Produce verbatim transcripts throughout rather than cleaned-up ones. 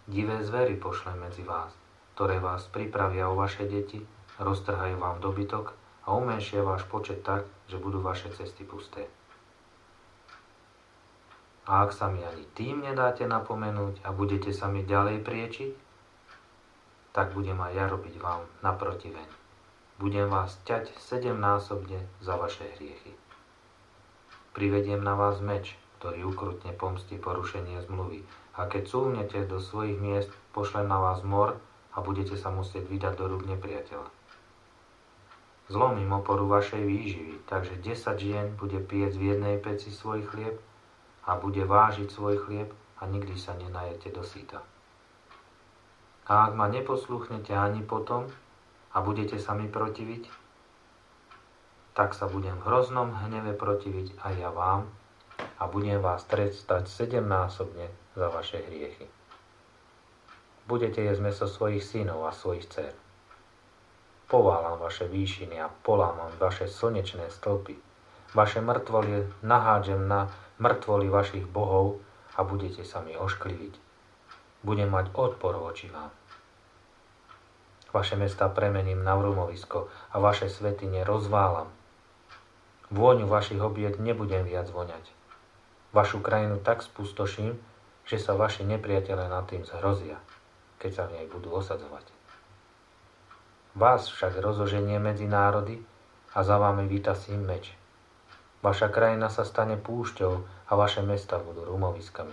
Divé zvery pošlem medzi vás, ktoré vás pripravia o vaše deti, roztrhajú vám dobytok a umenšia váš počet tak, že budú vaše cesty pusté. A ak sa mi ani tým nedáte napomenúť a budete sa mi ďalej priečiť, tak budem aj ja robiť vám naprotiveň. Budem vás ťať sedemnásobne za vaše hriechy. Privediem na vás meč, ktorý ukrutne pomstí porušenie zmluvy. A keď súhnete do svojich miest, pošlem na vás mor a budete sa musieť vydať do rúk nepriateľa. Zlomím oporu vašej výživy, takže desať žien bude piec v jednej peci svoj chlieb a bude vážiť svoj chlieb a nikdy sa nenajete do síta. A ak ma neposluchnete ani potom a budete sa mi protiviť, tak sa budem v hroznom hneve protiviť aj ja vám a budem vás trestať sedemnásobne za vaše hriechy. Budete jesť mäso svojich synov a svojich dcér. Poválam vaše výšiny a polámam vaše slnečné stĺpy. Vaše mŕtvolie nahádžem na mŕtvoly vašich bohov a budete sa mi oškliviť. Budem mať odpor voči vám. Vaše mestá premením na vrumovisko a vaše svätyne rozválam. Vôňu vašich obied nebudem viac voňať. Vašu krajinu tak spustoším, že sa vaši nepriatelé nad tým zhrozia, keď sa v nej budú osadzovať. Vás však rozoženie medzi národy a za vami vytasím meč. Vaša krajina sa stane púšťou a vaše mesta budú rumoviskami.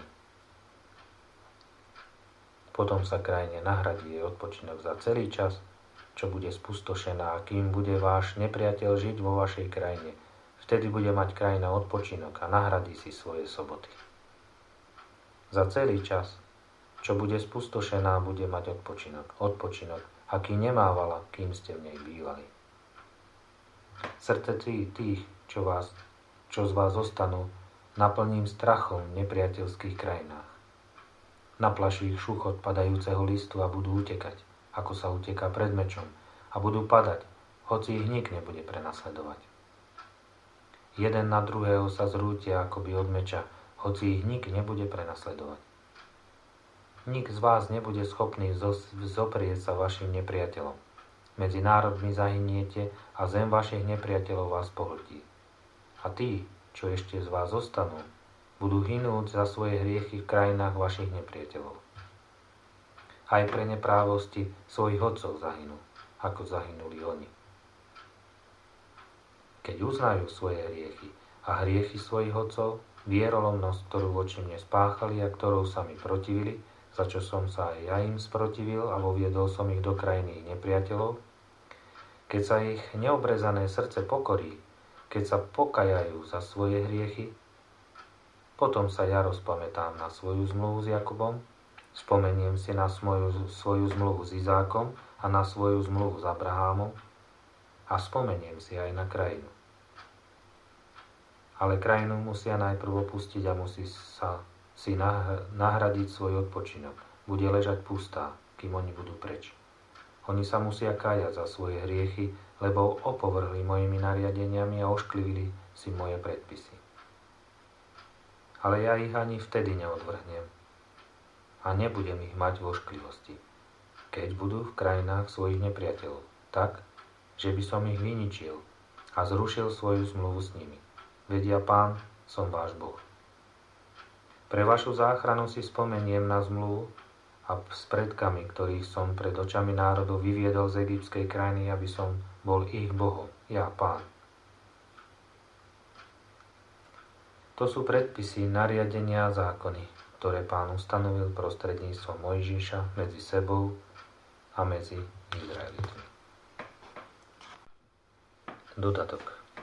Potom sa krajine nahradí jej odpočinok za celý čas, čo bude spustošená, a kým bude váš nepriateľ žiť vo vašej krajine, vtedy bude mať krajina odpočinok a nahradí si svoje soboty. Za celý čas, čo bude spustošená, bude mať odpočinok, odpočinok, aký nemávala, kým ste v nej bývali. Srdce tých, tých čo, vás, čo z vás zostanú, naplním strachom v nepriateľských krajinách. Naplaší ich šuchot padajúceho listu a budú utekať, ako sa uteká pred mečom, a budú padať, hoci ich nik nebude prenasledovať. Jeden na druhého sa zrútia akoby od meča, hoci ich nik nebude prenasledovať. Nik z vás nebude schopný zoprieť sa vašim nepriateľom. Medzi národmi zahyniete a zem vašich nepriateľov vás pohltí. A tí, čo ešte z vás zostanú, budú hynúť za svoje hriechy v krajinách vašich nepriateľov. Aj pre neprávosti svojich otcov zahynú, ako zahynuli oni. Keď uznajú svoje hriechy a hriechy svojich otcov, vierolomnosť, ktorú voči mne spáchali a ktorou sa mi protivili, za čo som sa aj ja im sprotivil a voviedol som ich do krajiny ich nepriateľov, keď sa ich neobrezané srdce pokorí, keď sa pokajajú za svoje hriechy, potom sa ja rozpamätám na svoju zmluvu s Jakubom, spomeniem si na svoju, svoju zmluvu s Izákom a na svoju zmluvu s Abrahámom a spomeniem si aj na krajinu. Ale krajinu musia najprv opustiť a musí sa si nahradiť svoj odpočinok. Bude ležať pustá, kým oni budú preč. Oni sa musia kájať za svoje hriechy, lebo opovrhli mojimi nariadeniami a ošklivili si moje predpisy. Ale ja ich ani vtedy neodvrhnem a nebudem ich mať v ošklivosti, keď budú v krajinách svojich nepriateľov, tak, že by som ich vyničil a zrušil svoju zmluvu s nimi. Veď ja, Pán, som váš Boh. Pre vašu záchranu si spomeniem na zmluvu a s predkami, ktorých som pred očami národov vyviedol z egyptskej krajiny, aby som bol ich Bohom, ja, Pán. To sú predpisy, nariadenia a zákony, ktoré Pán ustanovil prostredníctvom Mojžiša medzi sebou a medzi Izraelitmi. Dodatok.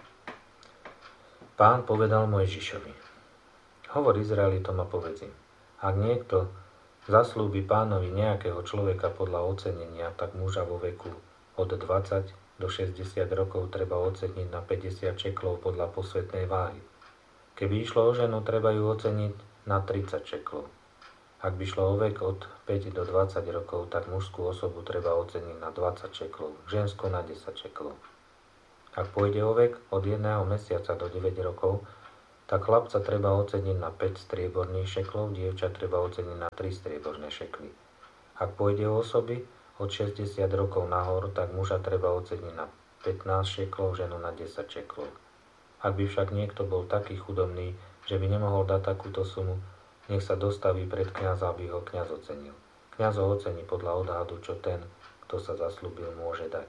Pán povedal Mojžišovi: Hovor Izraelitom a povedz im, ak niekto zaslúbi Pánovi nejakého človeka podľa ocenenia, tak muža vo veku od dvadsať do šesťdesiat rokov treba oceniť na päťdesiat šeklov podľa posvätnej váhy. Keby išlo o ženu, treba ju oceniť na tridsať šeklov. Ak by šlo o vek od päť do dvadsať rokov, tak mužskú osobu treba oceniť na dvadsať šeklov, ženskú na desať šeklov. Ak pôjde o vek od jedného mesiaca do deväť rokov, tak chlapca treba oceniť na päť strieborných šeklov, dievča treba oceniť na tri strieborné šekly. Ak pôjde o osoby od šesťdesiat rokov nahor, tak muža treba oceniť na pätnásť šeklov, ženu na desať šeklov. Ak by však niekto bol taký chudobný, že by nemohol dať takúto sumu, nech sa dostaví pred kňaza, aby ho kňaz ocenil. Kňaz ho ocení podľa odhadu, čo ten, kto sa zaslúbil, môže dať.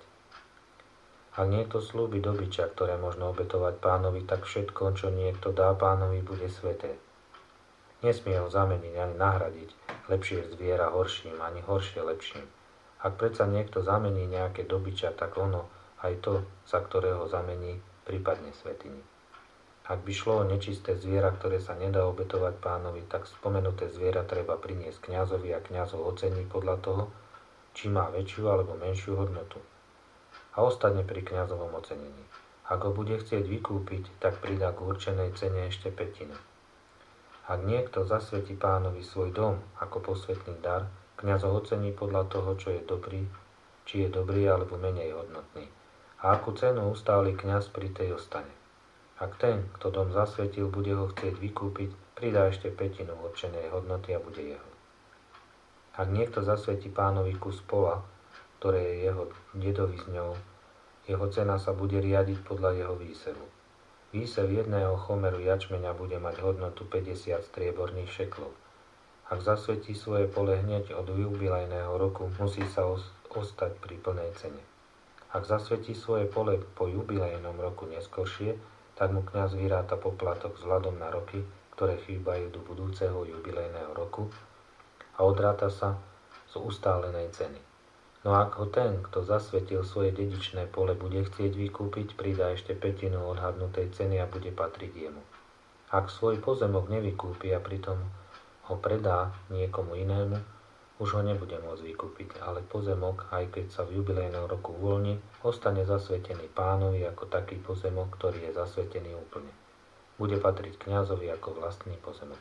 Ak niekto slúbi dobyča, ktoré možno obetovať pánovi, tak všetko, čo niekto dá pánovi, bude sveté. Nesmie ho zameniť ani nahradiť lepšie zviera horším, ani horšie lepším. Ak predsa niekto zamení nejaké dobyča, tak ono, aj to, za ktorého zamení, prípadne svätyni. Ak by šlo o nečisté zviera, ktoré sa nedá obetovať pánovi, tak spomenuté zviera treba priniesť kňazovi a kňaz ho ocení podľa toho, či má väčšiu alebo menšiu hodnotu. A ostane pri kňazovom ocenení. Ak ho bude chcieť vykúpiť, tak pridá k určenej cene ešte pätinu. Ak niekto zasvetí pánovi svoj dom ako posvätný dar, kňaz ho ocení podľa toho, čo je dobrý, či je dobrý alebo menej hodnotný. A akú cenu ustáli kňaz, pri tej ostane. Ak ten, kto dom zasvetil, bude ho chcieť vykúpiť, pridá ešte pätinu určenej hodnoty a bude jeho. Ak niekto zasvetí pánovi kus pola, ktoré je jeho dedovizňou, jeho cena sa bude riadiť podľa jeho výsevu. Výsev jedného chomeru jačmeňa bude mať hodnotu päťdesiat strieborných šeklov. Ak zasvetí svoje pole hneď od jubilejného roku, musí sa ostať pri plnej cene. Ak zasvetí svoje pole po jubilejnom roku neskoršie, tak mu kňaz vyráta poplatok vzhľadom na roky, ktoré chýbajú do budúceho jubilejného roku a odráta sa z ustálenej ceny. No ak ho ten, kto zasvetil svoje dedičné pole, bude chcieť vykúpiť, pridá ešte pätinu odhadnutej ceny a bude patriť jemu. Ak svoj pozemok nevykúpi a pritom ho predá niekomu inému, už ho nebude môcť vykúpiť, ale pozemok, aj keď sa v jubilejnom roku uvoľní, ostane zasvetený pánovi ako taký pozemok, ktorý je zasvetený úplne. Bude patriť kňazovi ako vlastný pozemok.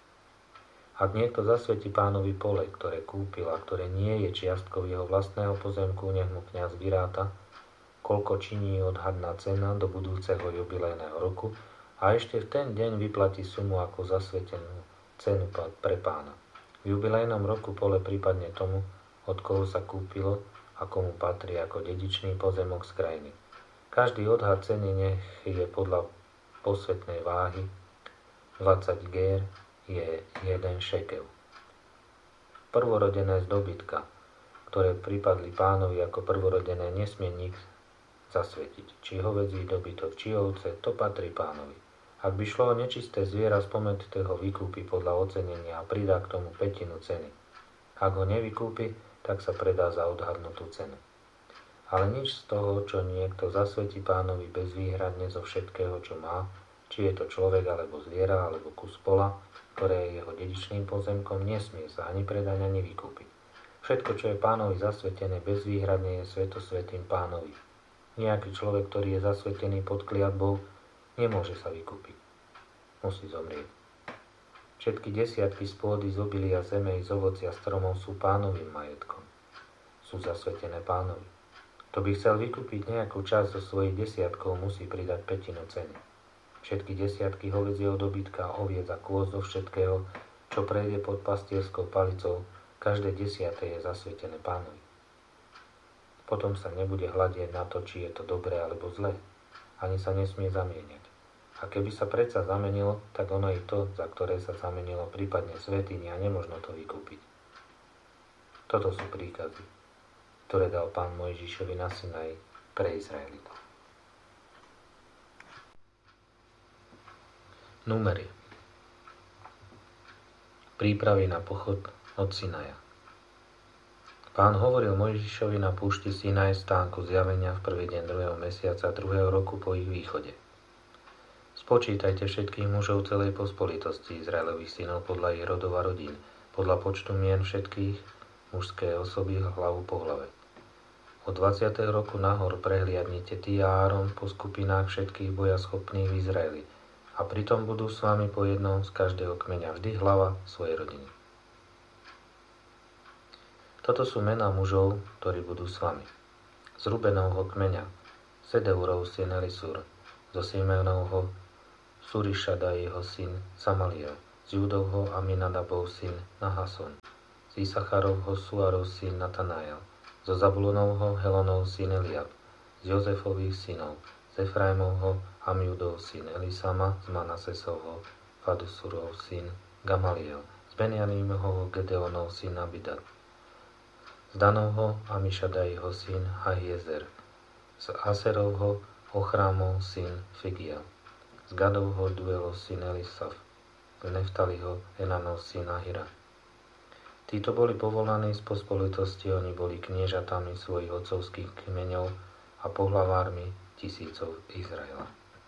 Ak niekto zasvetí pánovi pole, ktoré kúpil a ktoré nie je čiastkou jeho vlastného pozemku, nech mu kňaz vyráta, koľko činí odhadná cena do budúceho jubilejného roku a ešte v ten deň vyplatí sumu ako zasvetenú cenu pre pána. V jubilejnom roku pole prípadne tomu, od koho sa kúpilo a komu patrí ako dedičný pozemok z krajiny. Každý odhad ceny nech je podľa posvätnej váhy dvadsať gér, je jeden šekel. Prvorodené z dobytka, ktoré pripadli pánovi ako prvorodené, nesmie nik zasvetiť. Či hovädzí dobytok, či ovce, to patrí pánovi. Ak by šlo o nečisté zviera, spomenutého vykúpi podľa ocenenia a pridá k tomu pätinu ceny. Ak ho nevykúpi, tak sa predá za odhadnutú cenu. Ale nič z toho, čo niekto zasvetí pánovi bezvýhradne zo všetkého, čo má, či je to človek, alebo zviera, alebo kus pola, ktoré je jeho dedičným pozemkom, nesmie sa ani predať, ani vykúpiť. Všetko, čo je pánovi zasvetené bezvýhradne, je svetosvätým pánovi. Nejaký človek, ktorý je zasvetený pod kliatbou, nemôže sa vykúpiť. Musí zomrieť. Všetky desiatky z pôdy, z obilia zeme i z ovocia stromov sú pánovým majetkom. Sú zasvetené pánovi. Kto by chcel vykúpiť nejakú časť zo svojich desiatkov, musí pridať pätinu ceny. Všetky desiatky hovädzieho dobytka, oviec a kôz zo všetkého, čo prejde pod pastierskou palicou, každé desiate je zasvetené pánovi. Potom sa nebude hľadieť na to, či je to dobré alebo zlé. Ani sa nesmie zamieňať. A keby sa predsa zamenilo, tak ono i to, za ktoré sa zamenilo, prípadne svätyni, a nemožno to vykúpiť. Toto sú príkazy, ktoré dal Pán Mojžišovi na Sinaji pre Izraelitov. Númery. Prípravy na pochod od Sinaja. Pán hovoril Mojžišovi na púšti Sinaj stánku zjavenia v prvý deň druhého mesiaca druhého roku po ich východe. Spočítajte všetkých mužov celej pospolitosti Izraelových synov podľa ich rodov a rodín, podľa počtu mien všetkých, mužské osoby hlavu po hlave. Od dvadsiateho roku nahor prehliadnite ty a Áron po skupinách všetkých bojaschopných v Izraeli, a pritom budú s vami po jednom z každého kmeňa vždy hlava svojej rodiny. Toto sú mená mužov, ktorí budú s vami. Z Rubenovho kmeňa Sedeurov syn Elisur, zo Simeonovho Surišada jeho syn Samaliel, z Judovho Aminadabov syn Nahason, Z Isacharovho Suarov syn Natanael, zo Zabulonovho Helonov syn Eliab, z Jozefových synov, z Efraimovho Amiudov syn Elisama, z Manasesovho Fadusurov syn Gamaliel, z Benjanímovho Gedeonov syn Abida, z Danovho Amišadajho syn Ahiezer, z Aserovho Ochrámov syn Figiel, z Gadovho Duelov syn Elisaf, z Neftaliho Enanov syn Ahira. Títo boli povolaní z pospolitosti, oni boli kniežatami svojich otcovských kmeňov a pohlavármi tisícov Izraela.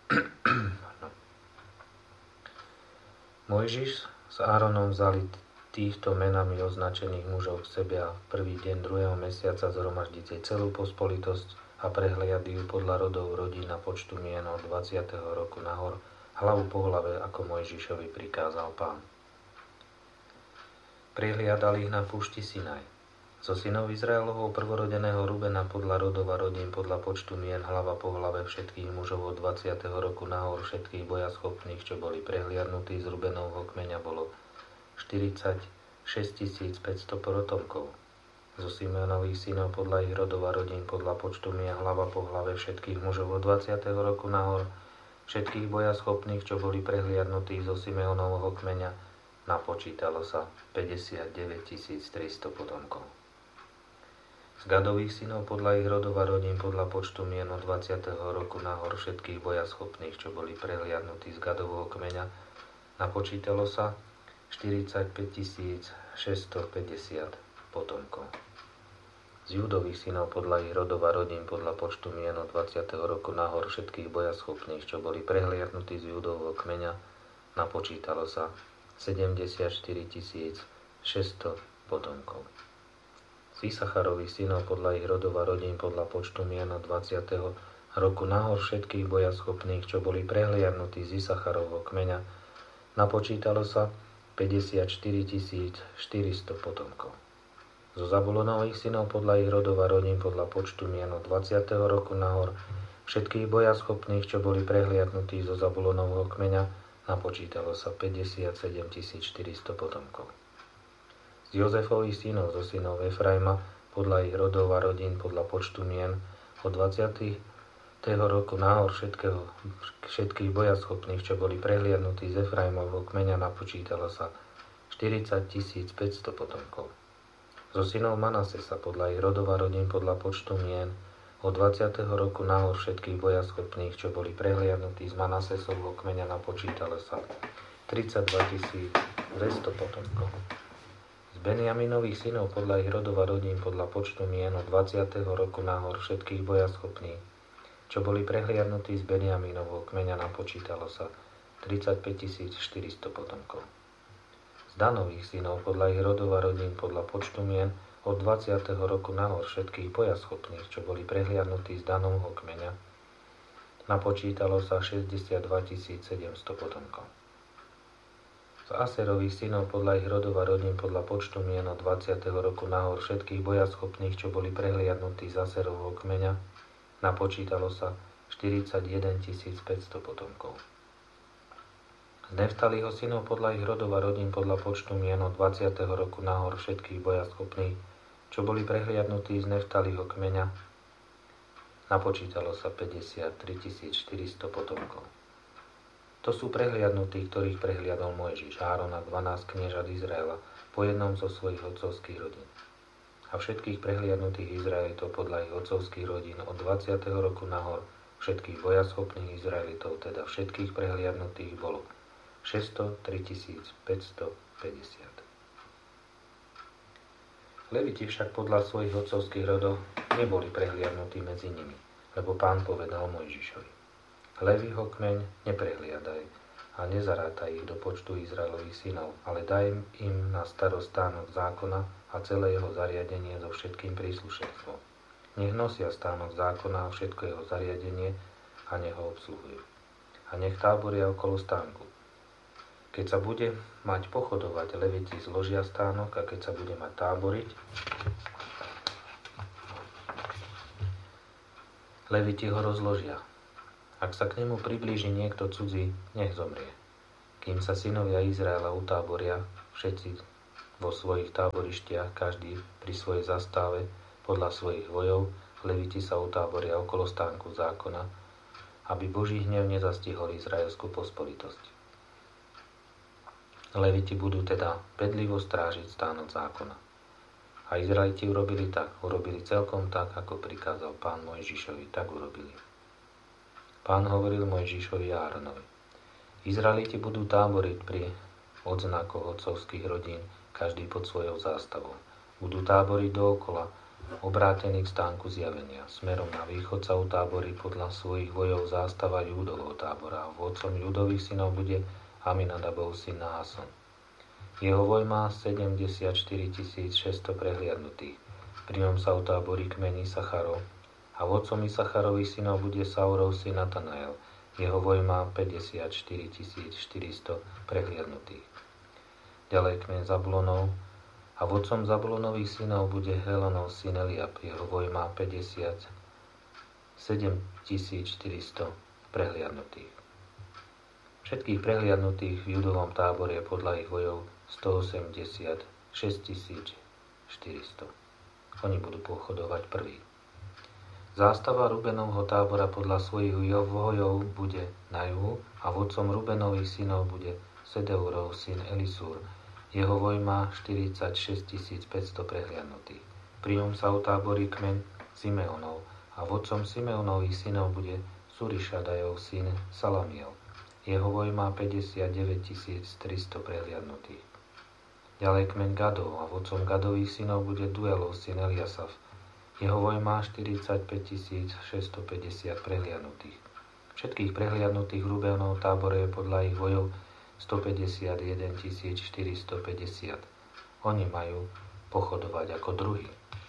Mojžiš s Áronom vzali týchto menami označených mužov k sebe a v prvý deň druhého mesiaca zhromaždíte celú pospolitosť a prehliadli ju podľa rodov rodín a počtu mien od dvadsiateho roku nahor, hlavu po hlave, ako Mojžišovi prikázal Pán. Prihliadali ich na púšti Sinaj. Zo synov Izraelovho prvorodeného Rubena podľa rodov a rodín podľa počtu mien hlava po hlave všetkých mužov od dvadsiateho roku nahor všetkých bojaschopných, čo boli prehliadnutí z Rubenovho kmeňa, bolo štyridsaťšesť tisíc päťsto potomkov. Zo Simeonových synov podľa ich rodov a rodín podľa počtu mien hlava po hlave všetkých mužov od dvadsiateho roku nahor všetkých bojaschopných, čo boli prehliadnutí zo Simeonovho kmeňa, napočítalo sa päťdesiatdeväť tisíc tristo potomkov. Z Gadových synov podľa ich rodov a rodín podľa počtu mien od dvadsiateho roku nahor všetkých bojaschopných, čo boli prehliadnutí z Gadovho kmeňa, napočítalo sa štyridsaťpäť tisíc šesťstopäťdesiat potomkov. Z Judových synov podľa ich rodov a rodín podľa počtu mien od dvadsiateho roku nahor všetkých bojaschopných, čo boli prehliadnutí z Judovho kmeňa, napočítalo sa sedemdesiatštyri tisíc šesťsto potomkov. Z Isacharových synov podľa ich rodov a rodín podľa počtu mien od dvadsiateho roku nahor všetkých bojaschopných, čo boli prehliadnutí z Isacharovho kmeňa, napočítalo sa päťdesiatštyri tisíc štyristo potomkov. Zo Zabulonových synov podľa ich rodov a rodín podľa počtu mien od dvadsiateho roku nahor všetkých bojaschopných, čo boli prehliadnutí zo Zabulonovho kmeňa, napočítalo sa päťdesiatsedem tisíc štyristo potomkov. Z Jozefových synov zo synov Efraima podľa ich rodov a rodín podľa počtu mien od dvadsiateho roku nahor všetkého, všetkých bojaschopných, čo boli prehliadnutí z Efraimovho kmeňa, napočítalo sa štyridsať tisíc päťsto potomkov. Zo synov Manasesa podľa ich rodov a rodín podľa počtu mien od dvadsiateho roku nahor všetkých bojaschopných, čo boli prehliadnutí z Manasesovho kmeňa, napočítalo sa tridsaťdva tisíc dvesto potomkov. Z Benjaminových synov podľa ich rodov a rodín podľa počtu mien od dvadsiateho roku nahor všetkých bojaschopných, čo boli prehliadnutí z Benjaminovho kmeňa, napočítalo sa tridsaťpäť tisíc štyristo potomkov. Z Danových synov podľa ich rodov a rodín podľa počtu mien od dvadsiateho roku nahor všetkých bojaschopných, čo boli prehliadnutí z Danovho kmeňa, napočítalo sa šesťdesiatdva tisíc sedemsto potomkov. Z Aserových synov podľa ich rodov a rodín podľa počtu mien od dvadsiateho roku nahor všetkých bojaschopných, čo boli prehliadnutí z Aserovho kmeňa, napočítalo sa štyridsaťjeden tisíc päťsto potomkov. Z Neftaliho synov podľa ich rodov a rodín podľa počtu mien od dvadsiateho roku nahor všetkých bojaschopných, čo boli prehliadnutí z Neftaliho kmeňa, napočítalo sa päťdesiattri tisíc štyristo potomkov. To sú prehliadnutí, ktorých prehliadol Mojžiš, Áron a dvanásť kniežat Izraela po jednom zo svojich otcovských rodín. A všetkých prehliadnutých Izraelitov podľa ich otcovských rodín od dvadsiateho roku nahor všetkých bojaschopných Izraelitov, teda všetkých prehliadnutých, bolo šesťstotri tisíc päťstopäťdesiat. Leviti však podľa svojich otcovských rodov neboli prehliadnutí medzi nimi, lebo Pán povedal Mojžišovi: Leviho kmeň neprehliadaj a nezarátaj ich do počtu Izraelových synov, ale daj im na starosť stánok zákona a celé jeho zariadenie so všetkým príslušenstvom. Nech nosia stánok zákona a všetko jeho zariadenie a nech ho obsluhujú. A nech táboria okolo stánku. Keď sa bude mať pochodovať, Leviti zložia stánok, a keď sa bude mať táboriť, Leviti ho rozložia. Ak sa k nemu priblíži niekto cudzí, nech zomrie. Kým sa synovia Izraela utáboria, všetci vo svojich táborištiach, každý pri svojej zastave podľa svojich vojov. Leviti sa utáboria okolo stánku zákona, aby Boží hnev nezastihol izraelskú pospolitosť. Leviti budú teda bedlivo strážiť stánok zákona. A Izraeliti urobili tak, urobili celkom tak, ako prikázal Pán Mojžišovi, tak urobili. Pán hovoril Mojžišovi a Áronovi: Izraeliti budú táboriť pri odznakoch otcovských rodín, každý pod svojou zástavou. Budú táboriť dookola, obrátení k stánku zjavenia. Smerom na východ sa utáborí podľa svojich vojov zástava Júdovho tábora. Vodcom Júdových synov bude Aminadabov syn Naason. Jeho voj má sedemdesiatštyri tisíc šesťsto prehliadnutých. Pri ňom sa utáborí kmeň Isacharov. A vodcom Isacharových synov bude Saurov syn Natanael. Jeho voj má päťdesiatštyri tisíc štyristo prehliadnutých. Ďalej kmeň Zabulonov. A vodcom Zabulonových synov bude Helonov syn Eliab. Jeho voj má päťdesiatsedem tisíc štyristo prehliadnutých. Všetkých prehliadnutých v Judovom tábore podľa ich vojov stoosemdesiatšesť tisíc štyristo. Oni budú pochodovať prvý. Zástava Rubenovho tábora podľa svojich vojov bude na juhu a vodcom Rubenových synov bude Sedeurov syn Elisúr. Jeho voj má štyridsaťšesť tisíc päťsto prehliadnutých. Pri ňom sa utáborí kmeň Simeonov a vodcom Simeonových synov bude Surišadajov syn Salamiel. Jeho voj má päťdesiatdeväť tisíc tristo prehliadnutých. Ďalej kmeň Gadov a vodcom Gadových synov bude Duelov syn Eliasaf. Jeho voj má štyridsaťpäť tisíc šesťstopäťdesiat prehliadnutých. Všetkých prehliadnutých v Rubenovho tábore je podľa ich vojov stopäťdesiatjeden tisíc štyristopäťdesiat. Oni majú pochodovať ako druhý.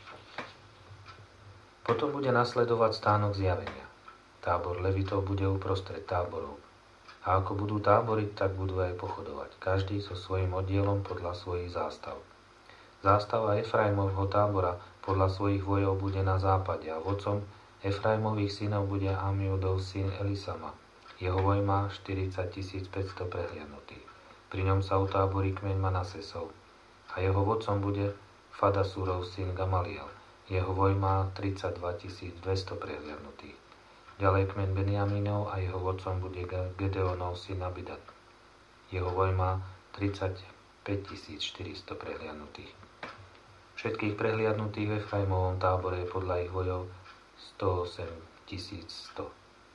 Potom bude nasledovať stánok zjavenia. Tábor Levitov bude uprostred táborov. A ako budú táboriť, tak budú aj pochodovať. Každý so svojím oddielom podľa svojich zástav. Zástava Efraimovho tábora podľa svojich vojov bude na západe a vodcom Efraimových synov bude Amiudov syn Elisama. Jeho voj má štyridsať tisíc päťsto prehliadnutých. Pri ňom sa utáborí kmeň Manasesov. A jeho vodcom bude Fadasúrov syn Gamaliel. Jeho voj má tridsaťdva tisíc dvesto prehliadnutých. Ďalej kmeň Benjamínov a jeho vodcom bude Gedeonov syn Abidat. Jeho voj má tridsaťpäť tisíc štyristo prehliadnutých. Všetkých prehliadnutých v Efraimovom tábore je podľa ich vojov stoosemdesiat tisíc sto.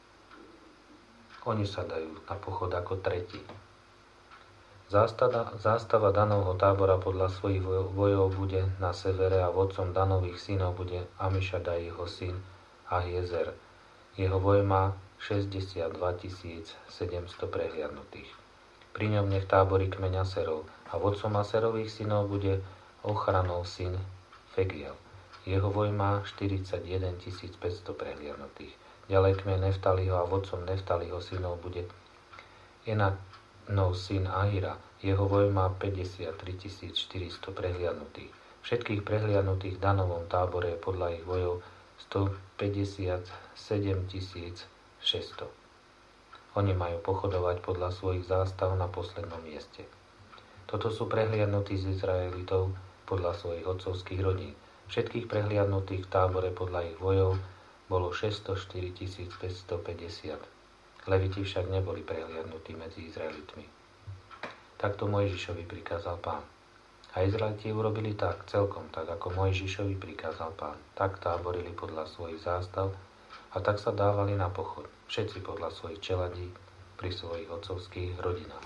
Oni sa dajú na pochod ako tretí. Zástava, zástava Danovho tábora podľa svojich vojov bude na severe a vodcom Danových synov bude Amišadajho syn Ahiezer. Jeho voj má šesťdesiatdva tisíc sedemsto prehliadnutých. Pri ňom nech táborí kmeň Aserov a vodcom Aserových synov bude Ochranov syn Fegiel. Jeho voj má štyridsaťjeden tisíc päťsto prehliadnutých. Ďalej kmeň Neftaliho a vodcom Neftaliho synov bude Enanov syn Ahira. Jeho voj má päťdesiattri tisíc štyristo prehliadnutých. Všetkých prehliadnutých v Danovom tábore je podľa ich vojov stopäťdesiatsedem tisíc šesťsto. Oni majú pochodovať podľa svojich zástav na poslednom mieste. Toto sú prehliadnutí z Izraelitov podľa svojich otcovských rodín. Všetkých prehliadnutých v tábore podľa ich vojov bolo šesťstoštyri tisíc päťstopäťdesiat. Leviti však neboli prehliadnutí medzi Izraelitmi. Takto Mojžišovi prikázal Pán. A Izraeliti urobili tak, celkom tak, ako Mojžišovi prikázal Pán. Tak táborili podľa svojich zástav a tak sa dávali na pochod. Všetci podľa svojich čeladí pri svojich otcovských rodinách.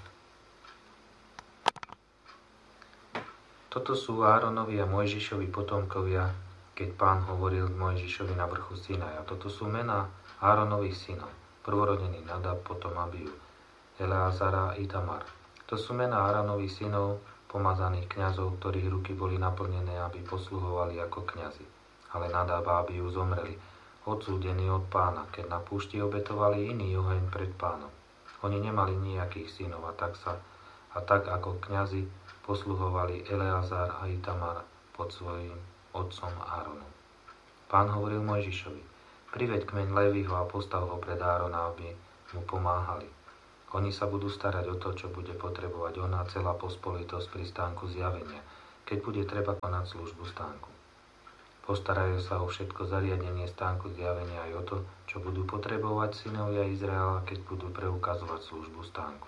Toto sú Áronovi a Mojžišovi potomkovia, keď Pán hovoril k Mojžišovi na vrchu Sinaja. Toto sú mená Áronových synov. Prvorodený Nadab, potom Abiu, Eleazara a Itamar. To sú mená Áronových synov, pomazaných kňazov, ktorých ruky boli naplnené, aby posluhovali ako kňazi. Ale Nadab a Abiu zomreli, odsúdení od Pána, keď na púšti obetovali iný oheň pred Pánom. Oni nemali nejakých synov a tak, sa, a tak ako kňazi posluhovali Eleazar a Itamar pod svojím otcom Áronom. Pán hovoril Mojžišovi: priveď kmeň Léviho a postav ho pred Árona, aby mu pomáhali. Oni sa budú starať o to, čo bude potrebovať ona celá pospolitosť pri stánku zjavenia. keď bude treba konať službu stánku. Postarajú sa o všetko zariadenie stánku zjavenia aj o to, čo budú potrebovať synovia Izraela, keď budú preukazovať službu stánku.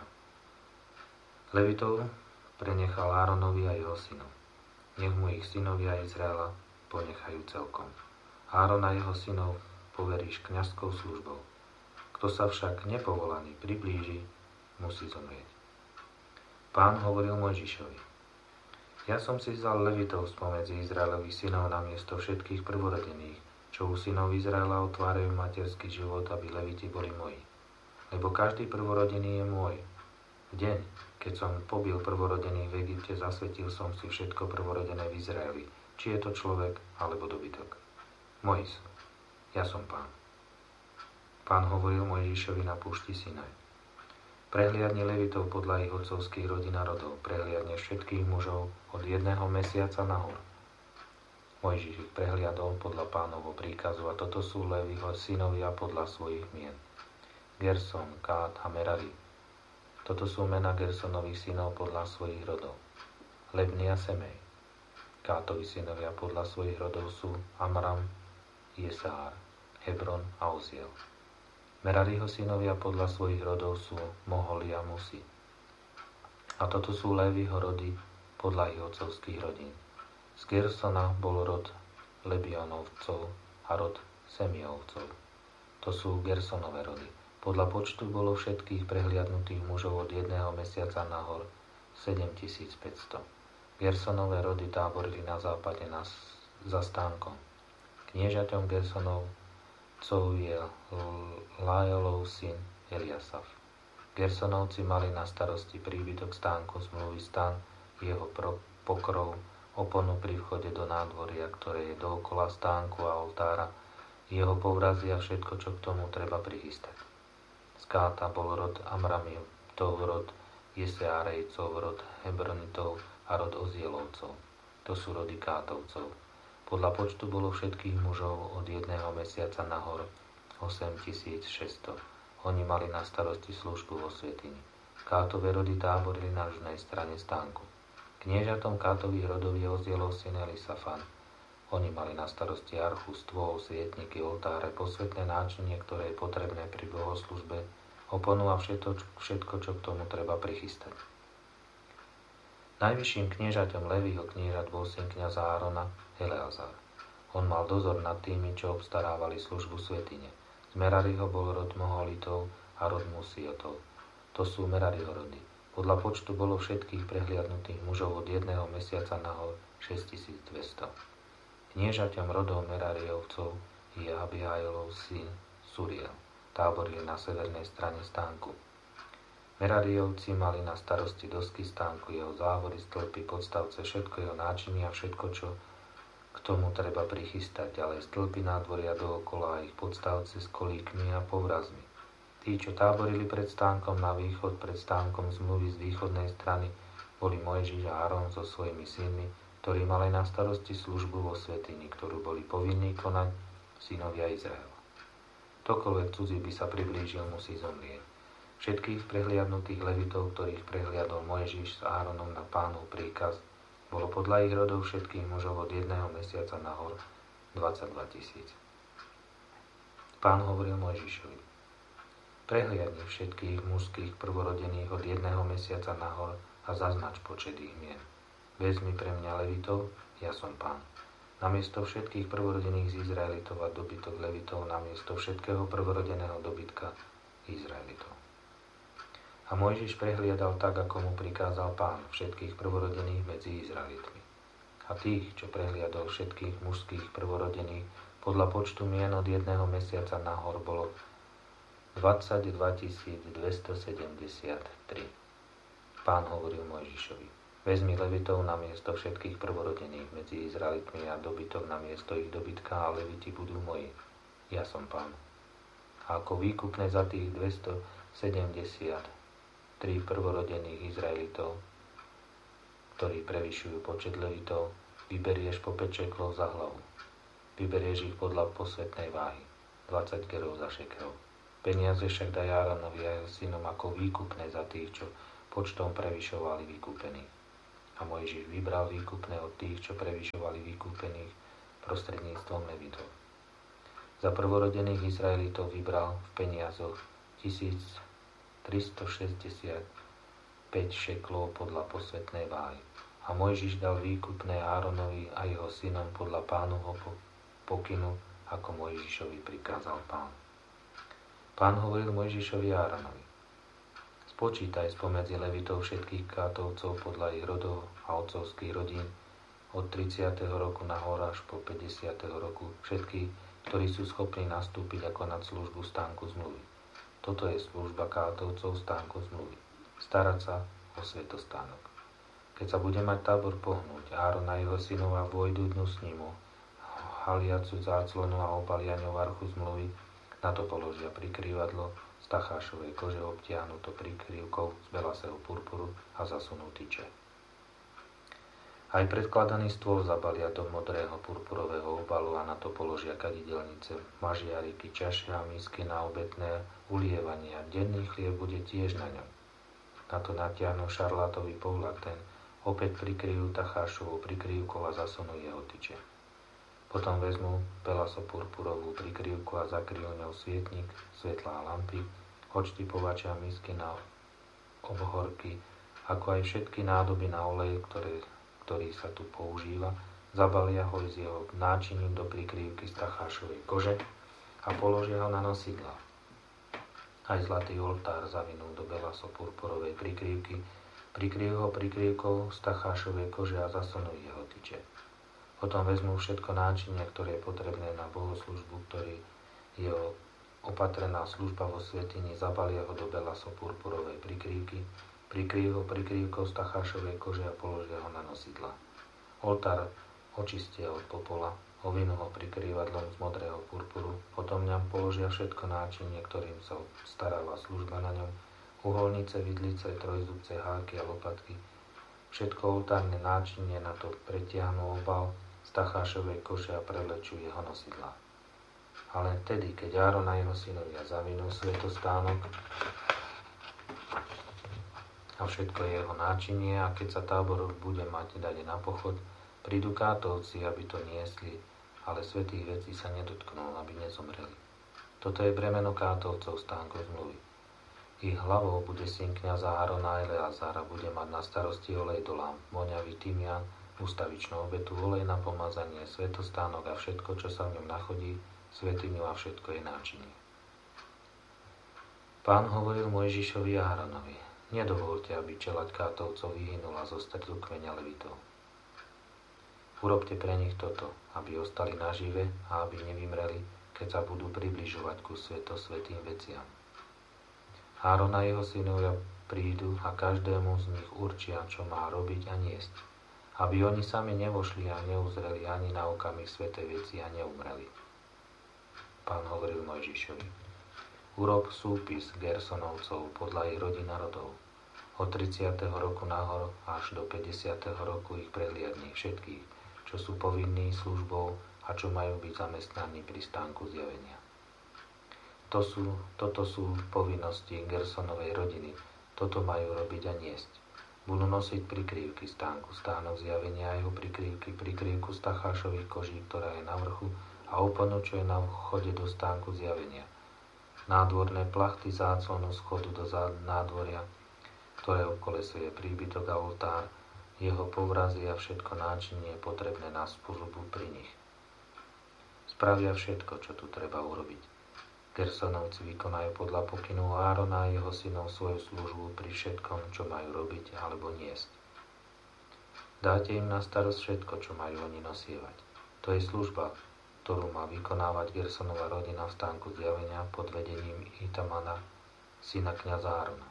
Levitov prenechal Áronovi a jeho synom. Nech mu ich synovia Izraela ponechajú celkom. Áron a jeho synov poveríš kňazskou službou. Kto sa však nepovolaný priblíži, musí zomrieť. Pán hovoril Mojžišovi: Ja som si vzal Levitov spomedzi Izraelových synov na miesto všetkých prvorodených, čo u synov Izraela otvárajú materský život, aby Leviti boli moji. Lebo každý prvorodený je môj. V deň, keď som pobil prvorodených v Egypte, zasvetil som si všetko prvorodené v Izraeli, či je to človek alebo dobytok. Moji sú. Ja som Pán. Pán hovoril Mojžišovi na púšti Sinaj: Prehliadni Levitov podľa ich otcovských rodín a rodov, prehliadne všetkých mužov od jedného mesiaca nahor. Mojžiš ich prehliadol podľa Pánovho príkazu a toto sú Leviho synovia podľa svojich mien: Gerson, Kát a Merari. Toto sú mena Gersonových synov podľa svojich rodov: Lebni a Semej. Kátovi synovia podľa svojich rodov sú Amram, Jesár, Hebron a Oziel. Merariho synovia podľa svojich rodov sú Moholi a Musi. A toto sú Léviho rody podľa ich otcovských rodín. Z Gersona bol rod Lebionovcov a rod Semiovcov. To sú Gersonové rody. Podľa počtu bolo všetkých prehliadnutých mužov od jedného mesiaca nahor sedemtisícpäťsto. Gersonové rody táborili na západe na, za stánkom. Kniežaťom Gersonov Cov je Lajolov syn Eliasaf. Gersonovci mali na starosti príbytok stánku zmluvy, stan, jeho pokrov, oponu pri vchode do nádvoria, ktoré je dookola stánku a oltára, jeho povrazy a všetko, čo k tomu treba prichystať. Z Káta bol rod Amramitov, rod Jeseárejcov, rod Hebronitov a rod Ozielovcov. To sú rody Kátovcov. Podľa počtu bolo všetkých mužov od jedného mesiaca nahor osemtisícšesťsto. Oni mali na starosti službu vo svätyni. Kátové rody táborili na južnej strane stánku. Kniežatom Kátových rodov je Ozielov syn Elisafan. Oni mali na starosti archu, stôl, svietniky, oltáre, posvetné náčinie, ktoré je potrebné pri bohoslužbe, oponu a všetko, všetko, čo k tomu treba prichystať. Najvyšším kniežaťom Leviho kniežat bol syn kňaza Árona, Eleazar. On mal dozor nad tými, čo obstarávali službu svätyne. Z Merariho bol rod Moholitov a rod Musiotov. To sú Merariho rody. Podľa počtu bolo všetkých prehliadnutých mužov od jedného mesiaca nahor šesťtisícdvesto. Kniežaťom rodov Merariovcov je Abihailov syn Suriel. Táborili na severnej strane stánku. Merariovci mali na starosti dosky stánku, jeho závory, stĺpy, podstavce, všetko jeho náčinie a všetko, čo k tomu treba prichystať, ďalej stĺpy nádvoria dookola a ich podstavce s kolíkmi a povrazmi. Tí, čo táborili pred stánkom na východ, pred stánkom zmluvy z východnej strany, boli Mojžiš a Áron so svojimi synmi, ktorí mali na starosti službu vo svätyni, ktorú boli povinní konať synovia Izraela. Ktokoľvek cudzí by sa priblížil, musí zomrieť. Všetkých prehliadnutých Levitov, ktorých prehliadol Mojžiš s Áronom na Pánov príkaz, bolo podľa ich rodov všetkých mužov od jedného mesiaca nahor dvadsaťdva tisíc. Pán hovoril Mojžišovi: Prehliadni všetkých mužských prvorodených od jedného mesiaca nahor a zaznač počet ich mien. Vezmi pre mňa Levitov, ja som Pán. Namiesto všetkých prvorodených z Izraelitov a dobytok Levitov, namiesto všetkého prvorodeného dobytka Izraelitov. A Mojžiš prehliadal tak, ako mu prikázal Pán, všetkých prvorodených medzi Izraelitmi. A tých, čo prehliadol všetkých mužských prvorodených, podľa počtu mien od jedného mesiaca nahor bolo dvadsaťdva tisíc dvestosedemdesiattri. Pán hovoril Mojžišovi: Vezmi Levitov na miesto všetkých prvorodených medzi Izraelitmi a dobytok na miesto ich dobytka, a Leviti budú moji. Ja som Pán. A ako výkupné za tých dvestosedemdesiattri prvorodených Izraelitov, ktorí prevyšujú počet Levitov, vyberieš po päť šeklov za hlavu. Vyberieš ich podľa posvetnej váhy, dvadsať gerov za šekel. Peniaze však daj Áronovi a jeho synom ako výkupné za tých, čo počtom prevyšovali vykúpení. A Mojžiš vybral výkupné od tých, čo prevyšovali vykúpených prostredníctvom levitov. Za prvorodených Izraelitov vybral v peniazoch tisíctristošesťdesiatpäť šeklov podľa posvätnej váhy. A Mojžiš dal výkupné Áronovi a jeho synom podľa Pánovho pokynu, ako Mojžišovi prikázal Pán. Pán hovoril Mojžišovi a Áronovi: spočítaj spomedzi levitov všetkých kátovcov podľa ich rodov a otcovských rodín od tridsiateho roku nahor až po päťdesiateho roku všetkých, ktorí sú schopní nastúpiť ako nad službu stánku zmluvy. Toto je služba kátovcov stánku zmluvy. Starať sa o svätostánok. Keď sa bude mať tábor pohnúť, Áron a jeho synova vojdu dnu s ním, haliacu záclonu a obalia ňou archu zmluvy, na to položia prikrývadlo z tachášovej kože obtiahnuto prikrývkou z belasého purpuru a zasunú tyče. Aj predkladaný stôl zabalia do modrého purpurového obalu a na to položia kadidelnice, mažiariky, čaše a misky na obetné ulievanie a denný chlieb bude tiež na ňom. Na to natiahnu šarlátový povlaten, opäť prikryjú tachášovou prikrývkou a zasunú jeho tyče. Potom vezmú belaso-purpurovú prikryvku a zakryjú ňou svietnik, svetlá lampy, odštipovače a misky na obhorky, ako aj všetky nádoby na olej, ktoré, ktorý sa tu používa, zabalia ho s jeho náčiním do prikrývky z tachášovej kože a položia ho na nosidlá. Aj zlatý oltár zavinú do belaso-purpurovej prikrývky, prikryjú ho prikrývkou z tachášovej kože a zasunú jeho tyče. Potom vezmú všetko náčinie, ktoré je potrebné na bohoslužbu, ktorý je opatrená služba vo svätyni, zabalia ho do belaso-purpurovej prikrývky, prikryjú ho prikrývkou z tachášovej kože a položia ho na nosidla. Oltár očistia od popola, ovinú ho prikrývadlom z modrého purpuru, potom ňam položia všetko náčinie, ktorým sa staráva služba na ňom, uholnice, vidlice, trojzubce, háky a lopatky. Všetko oltárne náčinie na to pretiahnu obal z tachášovej koše a prevlečú jeho nosidlá. A len vtedy, keď Áron a jeho synovia zavinú svätostánok a všetko jeho náčinie, a keď sa tábor bude mať dať na pochod, prídu kátovci, aby to niesli, ale svätých vecí sa nedotknú, aby nezomreli. Toto je bremeno kátovcov stánku zmluvy. Ich hlavou bude syn kňaza Árona Eleazara, bude mať na starosti olej do lámp, voňavý tymián, ustavičnú obetu, olej na pomazanie, svätostánok a všetko, čo sa v ňom nachodí, svätyňu a všetko je náčinie. Pán hovoril Mojžišovi a Áronovi: nedovolte, aby čeľaď kátovcov vyhynula zo stredu kmeňa levitov. Urobte pre nich toto, aby ostali nažive a aby nevymreli, keď sa budú približovať ku svätosvätým veciam. Áron a jeho synovia prídu a každému z nich určia, čo má robiť a niesť, aby oni sami nevošli a neuzreli ani na okamih svätej veci a neumreli. Pán hovoril Mojžišovi: urob súpis Gersonovcov podľa ich rodín a rodov. Od tridsiateho roku nahor až do päťdesiateho roku ich prehliadni všetkých, čo sú povinní službou a čo majú byť zamestnaní pri stánku zjavenia. To sú, toto sú povinnosti Gersonovej rodiny, toto majú robiť a niesť. Budú nosiť prikrývky stánku, stánok zjavenia a jeho prikrývky, prikrývku z tachášových koží, ktorá je na vrchu, a oponu, čo je na vchode do stánku zjavenia. Nádvorné plachty záclonu schodu do nádvoria, ktoré obkolesuje príbytok a oltár, jeho povrazy a všetko náčinie potrebné na službu pri nich. Spravia všetko, čo tu treba urobiť. Gersonovci vykonajú podľa pokynu Árona a jeho synov svoju službu pri všetkom, čo majú robiť alebo niesť. Dáte im na starosť všetko, čo majú oni nosievať. To je služba, ktorú má vykonávať Gersonova rodina v stánku zjavenia pod vedením Itamana, syna kňaza Árona.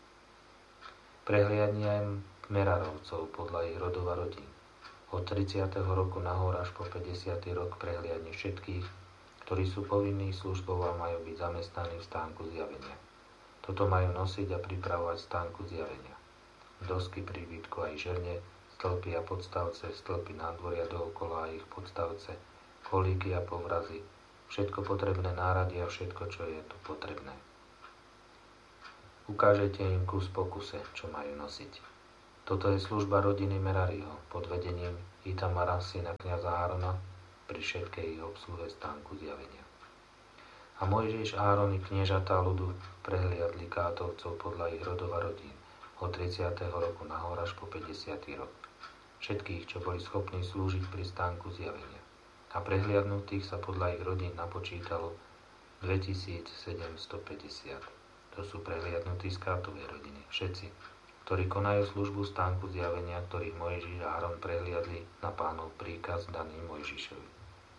Prehliadni aj Merarovcov podľa ich rodov a rodín. Od tridsiateho roku nahor až po päťdesiaty rok prehliadni všetkých, ktorí sú povinní službou a majú byť zamestnaní v stánku zjavenia. Toto majú nosiť a pripravovať stánku zjavenia. Dosky príbytku aj žerne, stĺpy a podstavce, stĺpy nádvoria dookola a ich podstavce, kolíky a povrazy, všetko potrebné nárady a všetko, čo je tu potrebné. Ukážete im kus po kuse, čo majú nosiť. Toto je služba rodiny Merariho pod vedením Itamara, syna kňaza Árona, pri všetkej obsluhe stánku zjavenia. A Mojžiš, Áron i kniežatá ľudu prehliadli Kátovcov podľa ich rodov a rodín od tridsiateho roku nahor až po päťdesiaty rok. Všetkých, čo boli schopní slúžiť pri stánku zjavenia. A prehliadnutých sa podľa ich rodín napočítalo dvetisícsedemstopäťdesiat. To sú prehliadnutí z Kátovej rodiny. Všetci, ktorí konajú službu stánku zjavenia, ktorých Mojžiš a Áron prehliadli na Pánov príkaz daný Mojžišovi.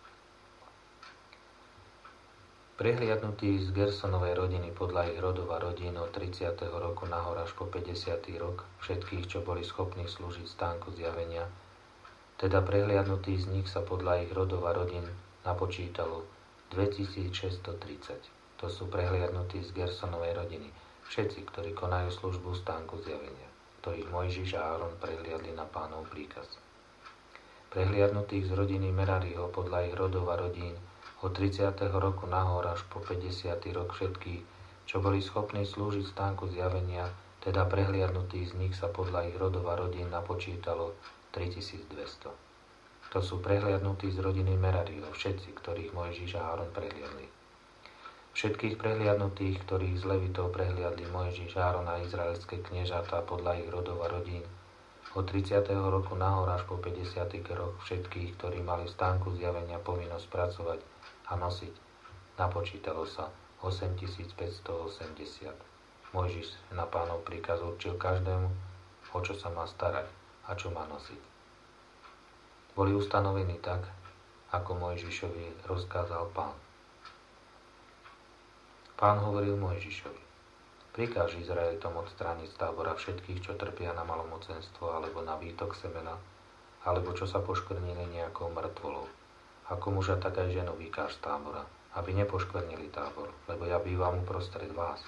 Prehliadnutí z Gersonovej rodiny podľa ich rodov a rodín od tridsiateho roku nahor až po päťdesiaty rok, všetkých, čo boli schopní slúžiť stánku zjavenia, teda prehliadnutí z nich sa podľa ich rodov a rodín napočítalo dvetisícšesťstotridsať. To sú prehliadnutí z Gersonovej rodiny, všetci, ktorí konajú službu stánku zjavenia, ktorých Mojžiš a Áron prehliadli na Pánov príkaz. Prehliadnutých z rodiny Merariho podľa ich rodov a rodín od tridsiateho roku nahor až po päťdesiaty rok všetkých, čo boli schopní slúžiť stánku zjavenia, teda prehliadnutých z nich sa podľa ich rodov a rodín napočítalo tritisícdvesto. To sú prehliadnutí z rodiny Merariho, všetci, ktorých Mojžiš a Áron prehliadli. Všetkých prehliadnutých, ktorých z Levitov prehliadli Mojžiš, Áron a izraelské kniežatá podľa ich rodov a rodín, od tridsiateho roku nahor až po päťdesiaty rok všetkých, ktorí mali v stánku zjavenia povinnosť pracovať a nosiť, napočítalo sa osemtisícpäťstoosemdesiat. Mojžiš na Pánov príkaz určil každému, o čo sa má starať a čo má nosiť. Boli ustanovení tak, ako Mojžišovi rozkázal Pán. Pán hovoril Mojžišovi: prikáž Izraelitom odstrániť z tábora všetkých, čo trpia na malomocenstvo alebo na výtok semena, alebo čo sa poškvrnili nejakou mŕtvolou. Ako muža, tak aj ženu vykáž z tábora, aby nepoškvrnili tábor, lebo ja bývam uprostred vás.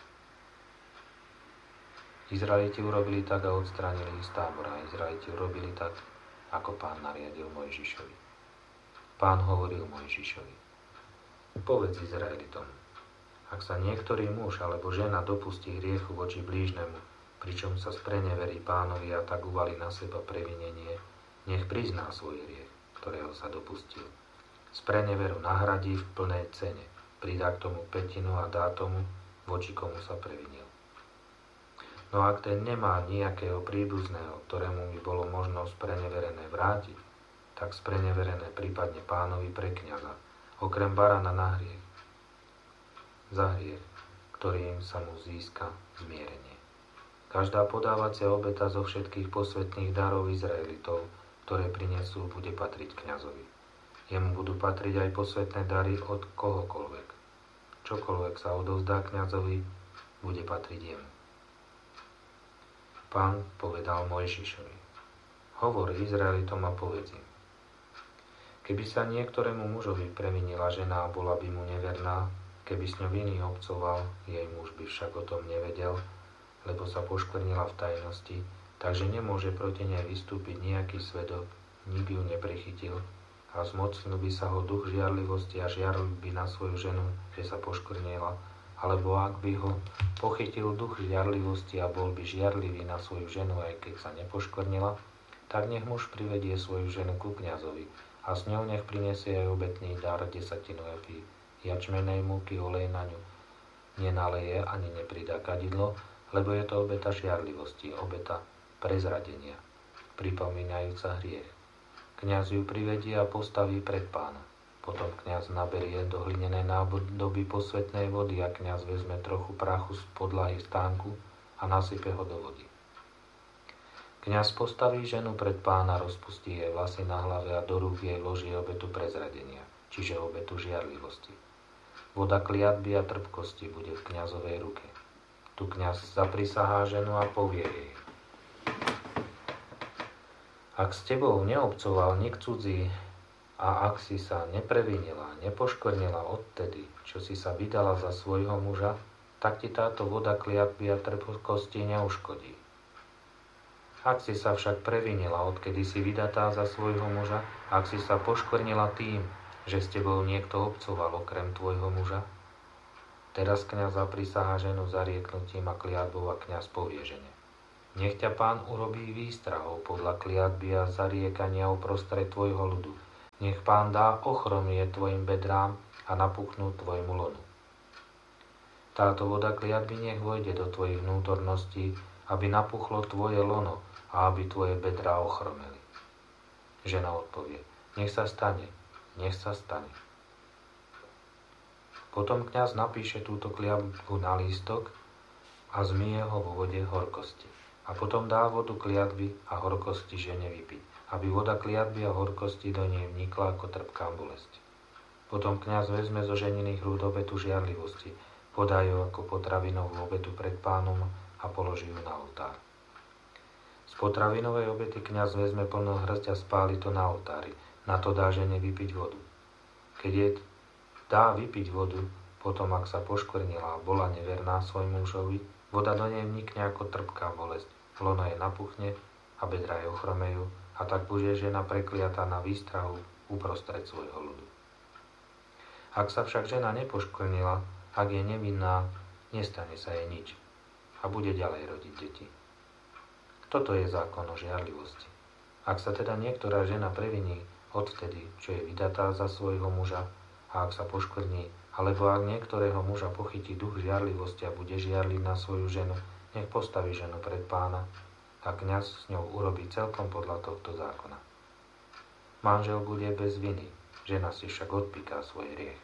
Izraeliti urobili tak a odstránili ich z tábora. Izraeliti urobili tak, ako Pán nariadil Mojžišovi. Pán hovoril Mojžišovi: povedz Izraelitom, ak sa niektorý muž alebo žena dopustí hriechu voči blížnemu, pričom sa spreneverí Pánovi a tak uvalí na seba previnenie, nech prizná svoj hriech, ktorého sa dopustil. Spreneveru nahradí v plnej cene, pridá k tomu pätinu a dá tomu, voči komu sa previnil. No ak ten nemá nejakého príbuzného, ktorému by bolo možno spreneverené vrátiť, tak spreneverené prípadne Pánovi pre kňaza, okrem barana na hriech, za hriech, ktorým sa mu získa zmierenie. Každá podávacia obeta zo všetkých posvätných darov Izraelitov, ktoré prinesú, bude patriť kňazovi. Jemu budú patriť aj posvätné dary od kohokoľvek. Čokoľvek sa odovzdá kňazovi, bude patriť jemu. Pán povedal Mojžišovi: hovor Izraelitom a povedz im: keby sa niektorému mužovi previnila žena a bola by mu neverná, keby s ňou iný obcoval, jej muž by však o tom nevedel, lebo sa poškvrnila v tajnosti, takže nemôže proti nej vystúpiť nejaký svedok, nik ju neprechytil, a zmocnil by sa ho duch žiarlivosti a žiaril by na svoju ženu, že sa poškvrnila, alebo ak by ho pochytil duch žiarlivosti a bol by žiarlivý na svoju ženu, aj keď sa nepoškvrnila, tak nech muž privedie svoju ženu ku kňazovi a s ňou nech prinesie aj obetný dar desatinu epy jačmenej múky, olej na ňu nenaleje ani nepridá kadidlo, lebo je to obeta žiarlivosti, obeta prezradenia, pripomínajúca hriech. Kňaz ju privedie a postaví pred Pána. Potom kňaz naberie do hlinenej nádoby posvätnej vody a kňaz vezme trochu prachu z podlahy stánku a nasype ho do vody. Kňaz postaví ženu pred Pána, rozpustí jej vlasy na hlave a do rúk jej vloží obetu prezradenia, čiže obetu žiarlivosti. Voda kliatby a trpkosti bude v kňazovej ruke. Tu kňaz zaprisahá ženu a povie jej: ak s tebou neobcoval nik cudzí a ak si sa neprevinila, nepoškvrnila odtedy, čo si sa vydala za svojho muža, tak ti táto voda kliatby a trpkosti neuškodí. Ak si sa však previnila, odkedy si vydatá za svojho muža, ak si sa poškvrnila tým, že s tebou niekto obcoval okrem tvojho muža, teraz kňaz zaprisahá ženu zarieknutím a kliatbou a kňaz povie žene: Nech ťa Pán urobí výstrahou podľa kliatby a zariekania uprostred tvojho ľudu. Nech Pán dá ochromie tvojim bedrám a napuknú tvojmu lonu. Táto voda kliatby nech vojde do tvojich vnútorností, aby napuchlo tvoje lono a aby tvoje bedrá ochromeli. Žena odpovie, nech sa stane, nech sa stane. Potom kňaz napíše túto kliatbu na lístok a zmije ho vo vode horkosti. A potom dá vodu kliatby a horkosti žene vypiť, aby voda kliatby a horkosti do nej vnikla ako trpká bolesť. Potom kňaz vezme zo ženiných hrúd obetu žiarlivosti, podá ju ako potravinovú obetu pred Pánom a položí ju na oltár. Z potravinovej obety kňaz vezme plnú hrsť a spáli to na oltári. Na to dá žene vypiť vodu. Keď je dá vypiť vodu, potom ak sa poškvrnila a bola neverná svojmu mužovi, voda do nej vnikne ako trpká bolesť. Lona jej napuchne a bedrá jej ochromejú a tak bude žena prekliatá na výstrahu uprostred svojho ľudu. Ak sa však žena nepoškvrnila, ak je nevinná, nestane sa jej nič a bude ďalej rodiť deti. Toto je zákon o žiarlivosti. Ak sa teda niektorá žena previní odvtedy, čo je vydatá za svojho muža, a ak sa poškvrní, alebo ak niektorého muža pochytí duch žiarlivosti a bude žiarliť na svoju ženu, nech postaví ženu pred Pána a kňaz s ňou urobí celkom podľa tohto zákona. Manžel bude bez viny, žena si však odpíká svoj hriech.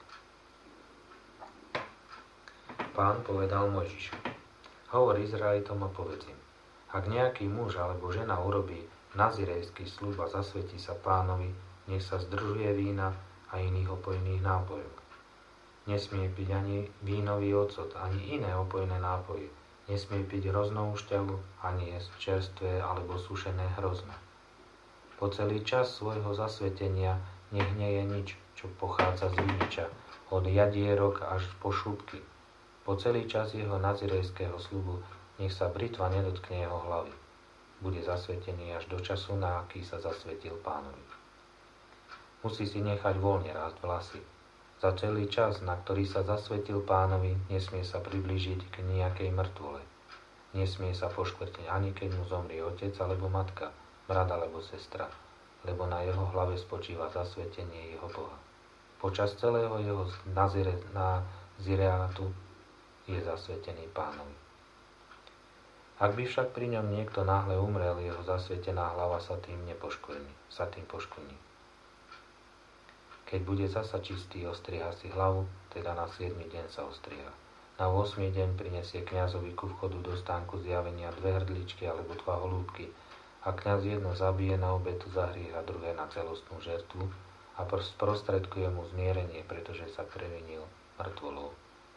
Pán povedal Mojžišu, hovor Izraelitom a povedz im, ak nejaký muž alebo žena urobí nazirejský sľub a zasvetí sa Pánovi, nech sa zdržuje vína a iných opojných nápojov. Nesmie piť ani vínový ocot, ani iné opojné nápoje. Nesmie piť hroznovú šťavu, ani jesť čerstvé alebo sušené hrozno. Po celý čas svojho zasvetenia nech nie je nič, čo pochádza z viniča, od jadierok až po šúbky. Po celý čas jeho nazirejského sľubu nech sa britva nedotkne jeho hlavy. Bude zasvetený až do času, na aký sa zasvetil Pánovi. Musí si nechať voľne rásť vlasy. Za celý čas, na ktorý sa zasvetil Pánovi, nesmie sa priblížiť k nejakej mŕtvole. Nesmie sa poškvrtiť ani keď mu zomrie otec alebo matka, brat alebo sestra, lebo na jeho hlave spočíva zasvetenie jeho Boha. Počas celého jeho nazire, nazireátu je zasvetený Pánovi. Ak by však pri ňom niekto náhle umrel, jeho zasvetená hlava sa tým nepoškvrní, sa tým poškvrní. Keď bude zasa čistý, ostriha si hlavu, teda na siedmy deň sa ostriha. Na ôsmy deň prinesie kňazovi ku vchodu do stánku zjavenia dve hrdličky alebo dva holúbky a kňaz jedno zabije na obetu za hriech a druhé na celostnú žertvu a sprostredkuje mu zmierenie, pretože sa previnil mŕtvolou.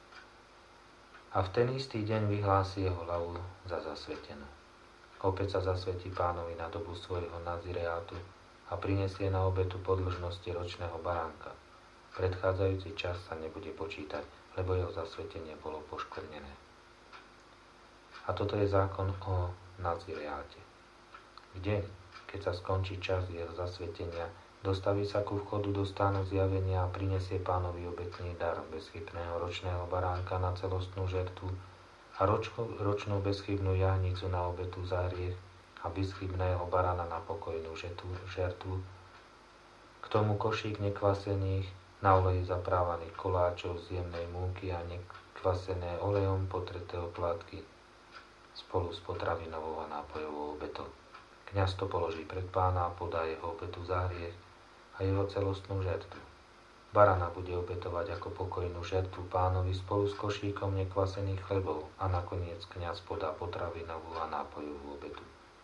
A v ten istý deň vyhlási jeho hlavu za zasvetenú. Opäť sa zasvetí Pánovi na dobu svojho nazireátu a prinesie na obetu podĺžnosti ročného baránka. Predchádzajúci čas sa nebude počítať, lebo jeho zasvetenie bolo poškvrnené. A toto je zákon o nazireáte. V deň, keď sa skončí čas jeho zasvetenia, dostaví sa ku vchodu do stánu zjavenia a prinesie Pánovi obetný dar bezchybného ročného baránka na celostnú žertvu a ročnú, ročnú bezchybnú jahnicu na obetu za hriech a bezchybného barána na pokojnú žertvu. K tomu košík nekvasených, na oleji zaprávaných koláčov z jemnej múky a nekvasené olejom potreté oplátky spolu s potravinovou a nápojovou obetou. Kňaz to položí pred Pána a podá jeho obetu za hriech a jeho celostnú žertvu. Barana bude obetovať ako pokojnú žertvu Pánovi spolu s košíkom nekvasených chlebov a nakoniec kňaz podá potravinovú a nápojovú obetu.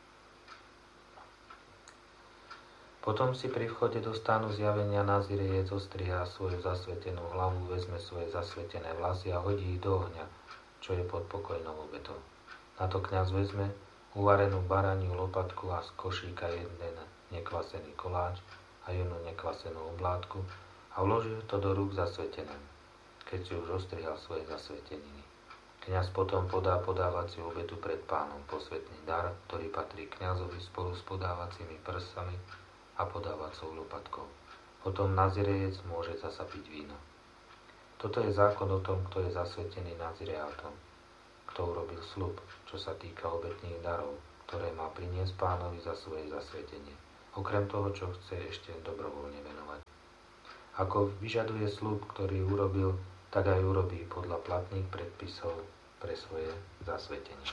Potom si pri vchode do stánu zjavenia nazirejec zostrihá svoju zasvetenú hlavu, vezme svoje zasvetené vlasy a hodí ich do ohňa, čo je pod pokojnou obetou. Na to kňaz vezme uvarenú baraniu lopatku a z košíka jeden nekvasený koláč a jednu nekvasenú oblátku a vloží to do rúk zasvetenému, keď si už ostrihal svoje zasveteniny. Kňaz potom podá podávaciu obetu pred Pánom, posvätný dar, ktorý patrí kňazovi spolu s podávacími prsami a podávacou lopatkou. Potom nazirejec môže zasa piť víno. Toto je zákon o tom, kto je zasvetený nazireátom, kto urobil sľub, čo sa týka obetných darov, ktoré má priniesť Pánovi za svoje zasvetenie, okrem toho, čo chce ešte dobrovoľne venovať. Ako vyžaduje sľub, ktorý urobil, tak aj urobí podľa platných predpisov pre svoje zasvetenie.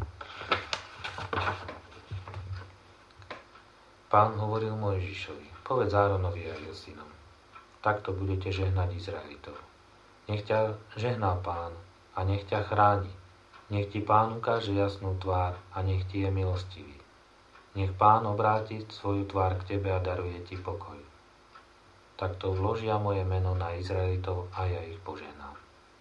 Pán hovoril Mojžišovi: povedz Áronovi a jeho synom, takto budete žehnať Izraelitov. Nech ťa žehná Pán a nech ťa chráni. Nech ti Pán ukáže jasnú tvár a nech ti je milostivý. Nech Pán obráti svoju tvár k tebe a daruje ti pokoj. Takto vložia moje meno na Izraelitov a ja ich požehnám.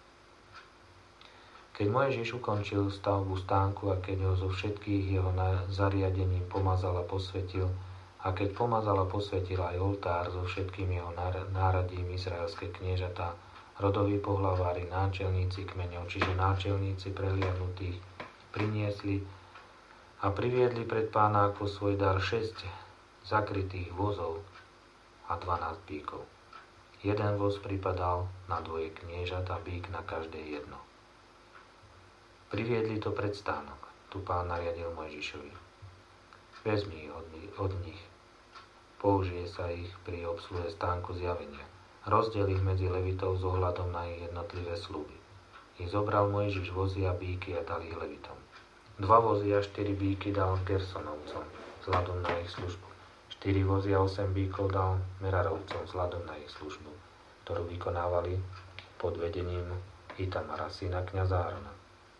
Keď Mojžiš ukončil stavbu stánku a keď ho zo všetkých jeho zariadením pomazal a posvetil, a keď pomazal a posvetil aj oltár so všetkým jeho náradím izraelské kniežatá, rodoví pohlavári, náčelníci kmeňov, čiže náčelníci prehliadnutých, priniesli a priviedli pred Pána ako svoj dar šesť zakrytých vozov a dvanásť bíkov. Jeden voz pripadal na dvoje kniežat a bík na každé jedno. Priviedli to pred stánok. Tu Pán nariadil Mojžišovi: vezmi ich od nich. Použije sa ich pri obsluhe stánku zjavenia. Rozdiel ich medzi levitov s ohľadom na ich jednotlivé sľuby. Ich zobral Mojžiš vozy a bíky a dal ich levitom. Dva vozy a štyri bíky dal Gersonovcom vzhľadom na ich službu. Štyri vozy a osem bíkov dal Merarovcom vzhľadom na ich službu, ktorú vykonávali pod vedením Itamara, syna kňaza Árona.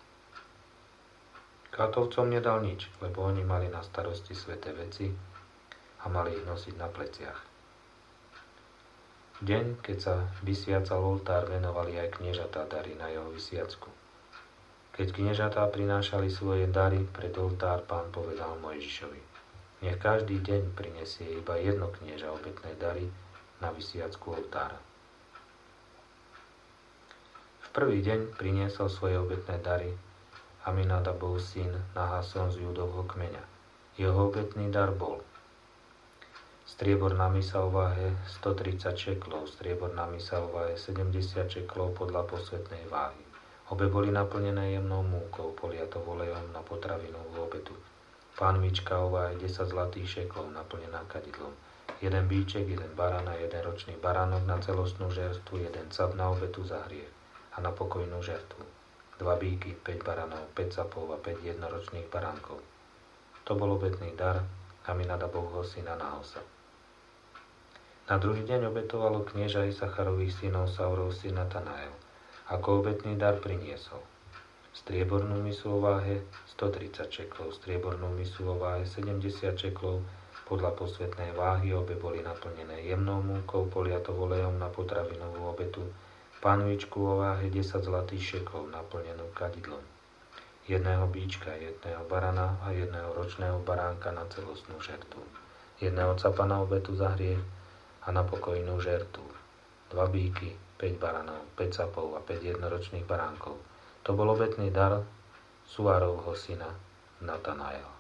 Kátovcom nedal nič, lebo oni mali na starosti sväté veci a mali ich nosiť na pleciach. V deň, keď sa vysviacal oltár, venovali aj kniežatá dary na jeho vysviacku. Keď kniežatá prinášali svoje dary pred oltár, Pán povedal Mojžišovi: nech každý deň prinesie iba jedno knieža obetné dary na vysviacku oltára. V prvý deň priniesol svoje obetné dary Aminadabov syn Nahason z Judovho kmeňa. Jeho obetný dar bol strieborná mysa o váhe stotridsať šeklov, strieborná mysa o váhe sedemdesiat šeklov podľa posvätnej váhy. Obe boli naplnené jemnou múkou, poliatou olejom na potravinovú obetu. Pánvička o váhe desať zlatých šeklov, naplnená kadidlom. Jeden bíček, jeden barán a jeden ročný baránok na celostnú žertvu, jeden cap na obetu za hriech a na pokojnú žertvu. Dva bíky, päť baránov, päť capov a päť jednoročných baránkov. To bol obetný dar Aminadabovho syna Nahosa. Na druhý deň obetovalo knieža Isacharových synov Saurov syn Natanael. Ako obetný dar priniesol striebornú mysu o váhe stotridsať šeklov, striebornú mysu o váhe sedemdesiat šeklov podľa posvätnej váhy, obe boli naplnené jemnou múkou, poliatou olejom na potravinovú obetu, pánvičku o váhe desať zlatých šeklov, naplnenú kadidlom, jedného bíčka, jedného barana a jedného ročného baránka na celostnú žertvu, jedného capa na obetu za hriech a na pokojnú žertu, dva bíky, päť baranov, päť capov a päť jednoročných baránkov. To bol obetný dar Suárovho syna Natanaela.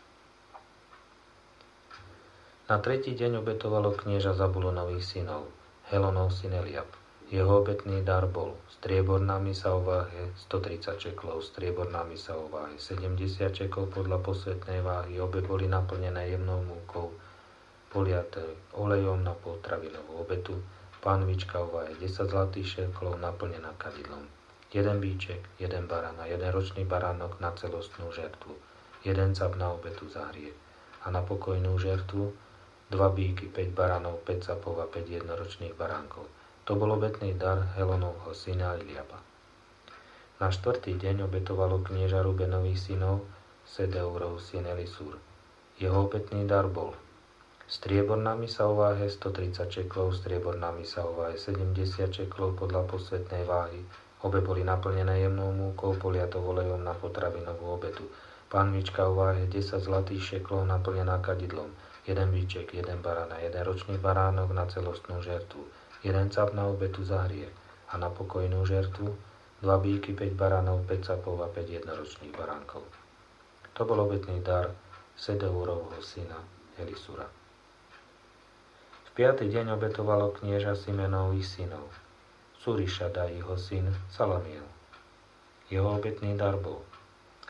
Na tretí deň obetovalo knieža Zabulonových synov, Helonov syn Eliab. Jeho obetný dar bol strieborná mysa o váhe stotridsať šeklov, strieborná mysa o váhe sedemdesiat šeklov podľa posvätnej váhy, obe boli naplnené jemnou múkou, poliaté olejom na potravinovú obetu, pánvička o váhe desať zlatých šeklov, naplnená kadidlom, jeden bíček, jeden barán a jeden ročný baránok na celostnú žertvu, jeden cap na obetu za hriech a na pokojnú žertvu, dva bíky, päť baránov, päť capov a päť jednoročných baránkov. To bol obetný dar Helonovho syna Eliaba. Na štvrtý deň obetovalo knieža Rubenových synov Sedeurov syn Elisúr. Jeho obetný dar bol strieborná mysa o váhe stotridsať šeklov, strieborná mysa o váhe sedemdesiat šeklov podľa posvätnej váhy. Obe boli naplnené jemnou múkou, poliatou olejom na potravinovú obetu. Pánvička o váhe desať zlatých šeklov, naplnená kadidlom, jeden bíček, jeden barán a jeden ročný baránok na celostnú žertvu, jeden cap na obetu za hriech a na pokojnú žertvu, dva bíky, päť baránov, päť capov a päť jednoročných baránkov. To bol obetný dar Sedeurovho syna Elisura. V piaty deň obetovalo knieža Simenových synov, Surišada jeho syn Salamiel. Jeho obetný dar bol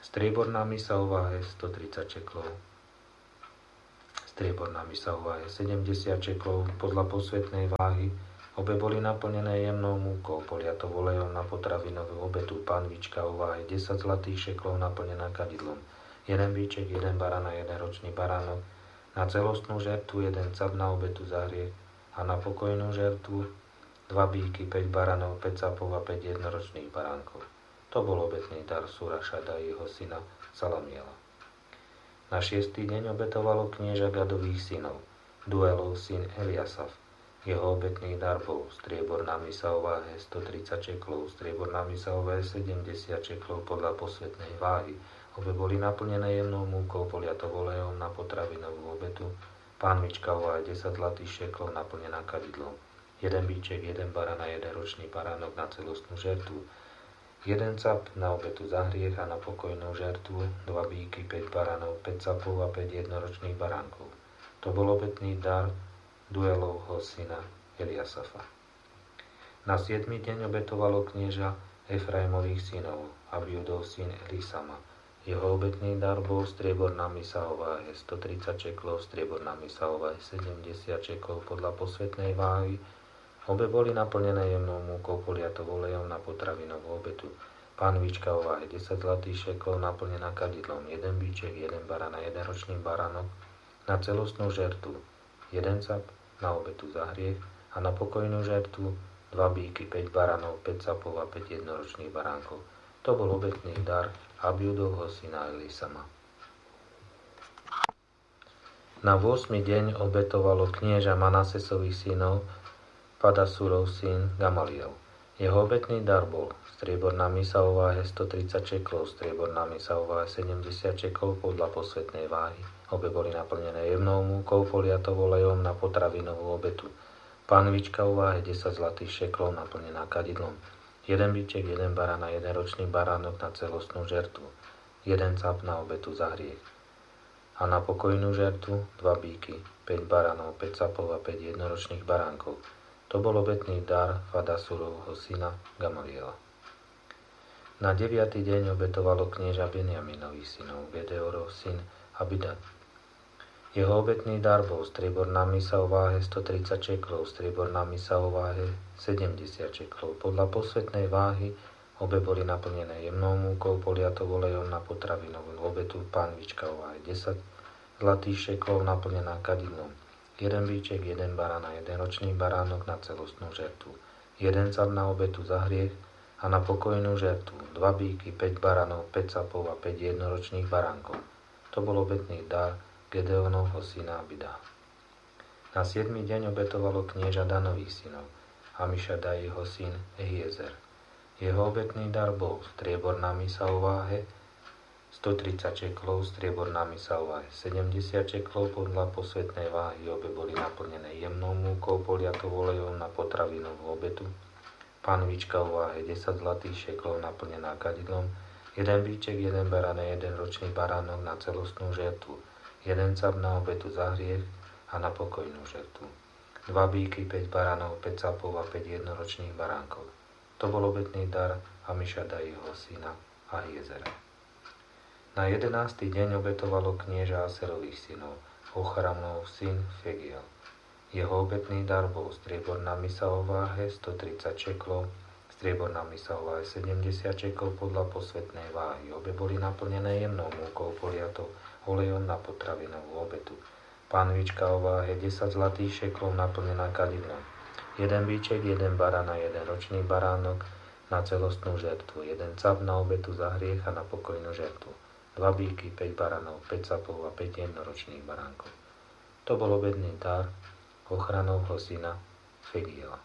Strieborná mysa o váhe stotridsať šeklov. Strieborná mysa o váhe sedemdesiat šeklov podľa posvätnej váhy. Obe boli naplnené jemnou múkou, poliatou olejom na potravinovú obetu. Panvička o váhe desať zlatých šeklov naplnená kadidlom. Jeden bíček, jeden barán a jeden ročný baránok. Na celostnú žertvu jeden cap na obetu za hriech a na pokojnú žertvu dva bíky, päť baranov, päť capov a päť jednoročných baránkov. To bol obetný dar Surašada a jeho syna Salamiela. Na šiestý deň obetovalo knieža Gadových synov, Duelov syn Eliasaf. Jeho obetný dar bol strieborná mysa o váhe stotridsať šeklov, strieborná mysa o váhe sedemdesiat šeklov podľa posvätnej váhy. Obe boli naplnené jemnou múkou, poliatou olejom na potravinovú obetu. Pánvička o váhe desať zlatých šeklov naplnená kadidlom. Jeden bíček, jeden barán a jeden ročný baránok na celostnú žertvu. Jeden cap na obetu za hriech a na pokojnú žertvu, dva bíky, päť baránov, päť capov a päť jednoročných baránkov. To bol obetný dar Duelovho syna Eliasafa. Na siedmy deň obetovalo knieža Efraimových synov, Abiudov syn Elisama. Jeho obetný dar bol strieborná mysa o váhe stotridsať šeklov, strieborná mysa o váhe sedemdesiat šeklov podľa posvätnej váhy. Obe boli naplnené jemnou múkou, poliatou olejom na potravinovú obetu. Pánvička o váhe desať zlatých šeklov naplnená kadidlom. Jeden bíček, jeden barán a jeden ročný baránok na celostnú žertvu. Jeden cap na obetu za hriech a na pokojnú žertvu dva bíky, päť baranov, päť capov a päť jednoročných baránkov. To bol obetný dar Abiudovho syna Elisama. Na ôsmy deň obetovalo knieža Manasesových synov Padasurov syn Gamaliel. Jeho obetný dar bol strieborná mysa o váhe stotridsať šeklov, strieborná mysa o váhe sedemdesiat šeklov podľa posvätnej váhy. Obe boli naplnené jemnou múkou, poliatou olejom na potravinovú obetu. Pánvička o váhe desať zlatých šeklov naplnená kadidlom. Jeden bíček, jeden barán a jeden ročný baránok na celostnú žertvu. Jeden cap na obetu za hriech. A na pokojnú žertvu dva bíky, päť baránov, päť capov a päť jednoročných baránkov. To bol obetný dar Fadasurovho syna Gamaliela. Na deviaty deň obetovalo knieža Benjaminových synov, Gedeorov syn Abidan. Jeho obetný dar bol strieborná mysa o váhe stotridsať šeklov, strieborná mysa o váhe sedemdesiat šeklov. Podľa posvätnej váhy obe boli naplnené jemnou múkou, poliatou olejom na potravinovú obetu. Pánvička o váhe desať zlatých šeklov naplnená kadidlom. Jeden bíček, jeden barán a jeden ročný baránok na celostnú žertvu. Jeden cap na obetu za hriech a na pokojnú žertvu. Dva bíky, päť baranov, päť capov a päť jednoročných baránkov. To bol obetný dar Gedeonovho syna Abida. Na siedmy deň obetovalo knieža Danových synov, Amišadaj jeho syn Ehiezer. Jeho obetný dar bol strieborná mysa o váhe stotridsať šeklov, strieborná mysa o váhe sedemdesiat šeklov podľa posvätnej váhy. Obe boli naplnené jemnou múkou, poliatou olejom na potravinovú obetu. Pánvička o váhe desať zlatých šeklov naplnená kadidlom. Jeden bíček, jeden barán a jeden ročný baránok na celostnú žertvu. Jeden cap na obetu za hriech a na pokojnú žertvu. Dva bíky, päť baránov, päť capov a päť jednoročných baránkov. To bol obetný dar Amišadaj jeho syna Ahiezera. Na jedenásty deň obetovalo knieža Aserových synov, Ochramov syn Fegiel. Jeho obetný dar bol strieborná mysa o váhe stotridsať šeklov, strieborná mysa o váhe sedemdesiat šeklov podľa posvätnej váhy. Obe boli naplnené jemnou múkou, poliatou olejom na potravinovú obetu. Pánvička o váhe desať zlatých šeklov naplnená kadidlom. Jeden bíček, jeden barán a jeden ročný baránok na celostnú žertvu. Jeden cap na obetu za hriech a na pokojnú žertvu. Dva bíky, päť baranov, päť capov a päť jednoročných baránkov. To bol obetný dar Ochranovho syna Fegiela.